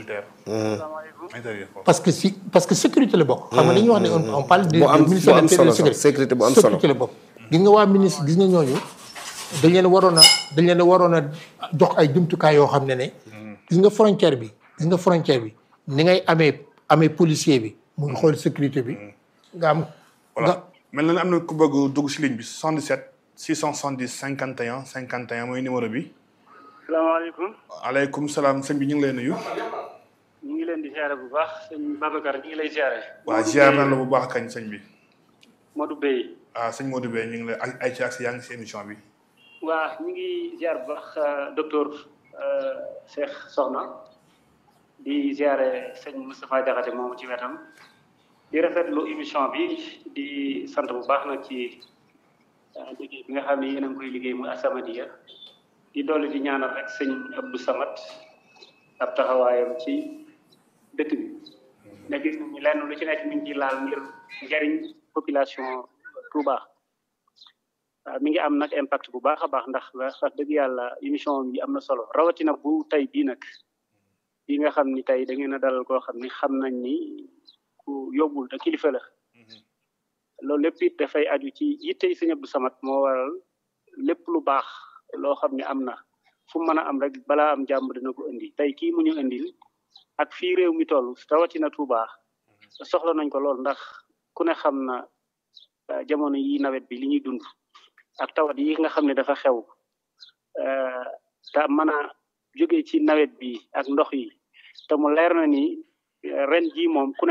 parce que si parce que sécurité la bokk xam nga dañuy wax ne on parle de ministère de l'intérieur sécurité bu am solo sécurité la bokk gis nga waa ministre gis nga ñooñu dañ leen waroon a dañ leen waroon a jox ay jumtukaay yoo xam ne ne gis nga frontière bi gis nga frontière bi ni ngay amee amee policier bi mu ngi xool sécurité bi nga am voilà mel na ne am na ku bëgg dugg si ligne bi soixante-dix-sept six cent soixante-dix cinquante et un cinquante et un mooy numéro bi salaamaaleykum aleykum salaam sëñ bi ñu ngi lay nuyu ñu ngi leen di ziare bu baax sëñ Babacar ñu ngi lay ziare waaw ziare na la bu baax kañ sëñ bi Modou Bey ah sëñ Modou Bey ñu ngi lay ay ci ak si yaa ngi si émission bi waaw ñu ngi ziare bu baax docteur Cheikh Sokhna di ziare sëñ Moustapha Diakhaté moomu ci wetam di rafetlu émission bi di sant bu baax nag ci liggéey bi nga xam ne yéen a ngi koy liggéey mu As-Samadiyya di dolli di ñaanal rek sëñ Abdou Samad ab taxawaayam ci dëkk bi ne gis nañu lenn lu ci nekk mi ngi ci laal ngir njariñ population Touba mi ngi am nag impact bu baax a baax ndax wax dëgg yàlla émission bi am na solo rawatina bu tey bii nag bi nga xam ni tey da ngeen a dalal koo xam ni xam nañ ni ku yóbbul te kilifa la loolu lépp it dafay aju ci yittey Sëñ Abdou Samad moo waral lépp lu baax loo xam ne am na fu mu mën a am rek balaa am jàmm dina ko indi tey kii mu ñu indil ak fii réew mi toll rawatina Touba soxla nañ ko lool ndax ku ne xam na jamono yi nawet bi li ñuy dund ak tawat yi nga xam ne dafa xew te mën a jóge ci nawet bi ak ndox yi te mu leer na ni ren ji moom ku ne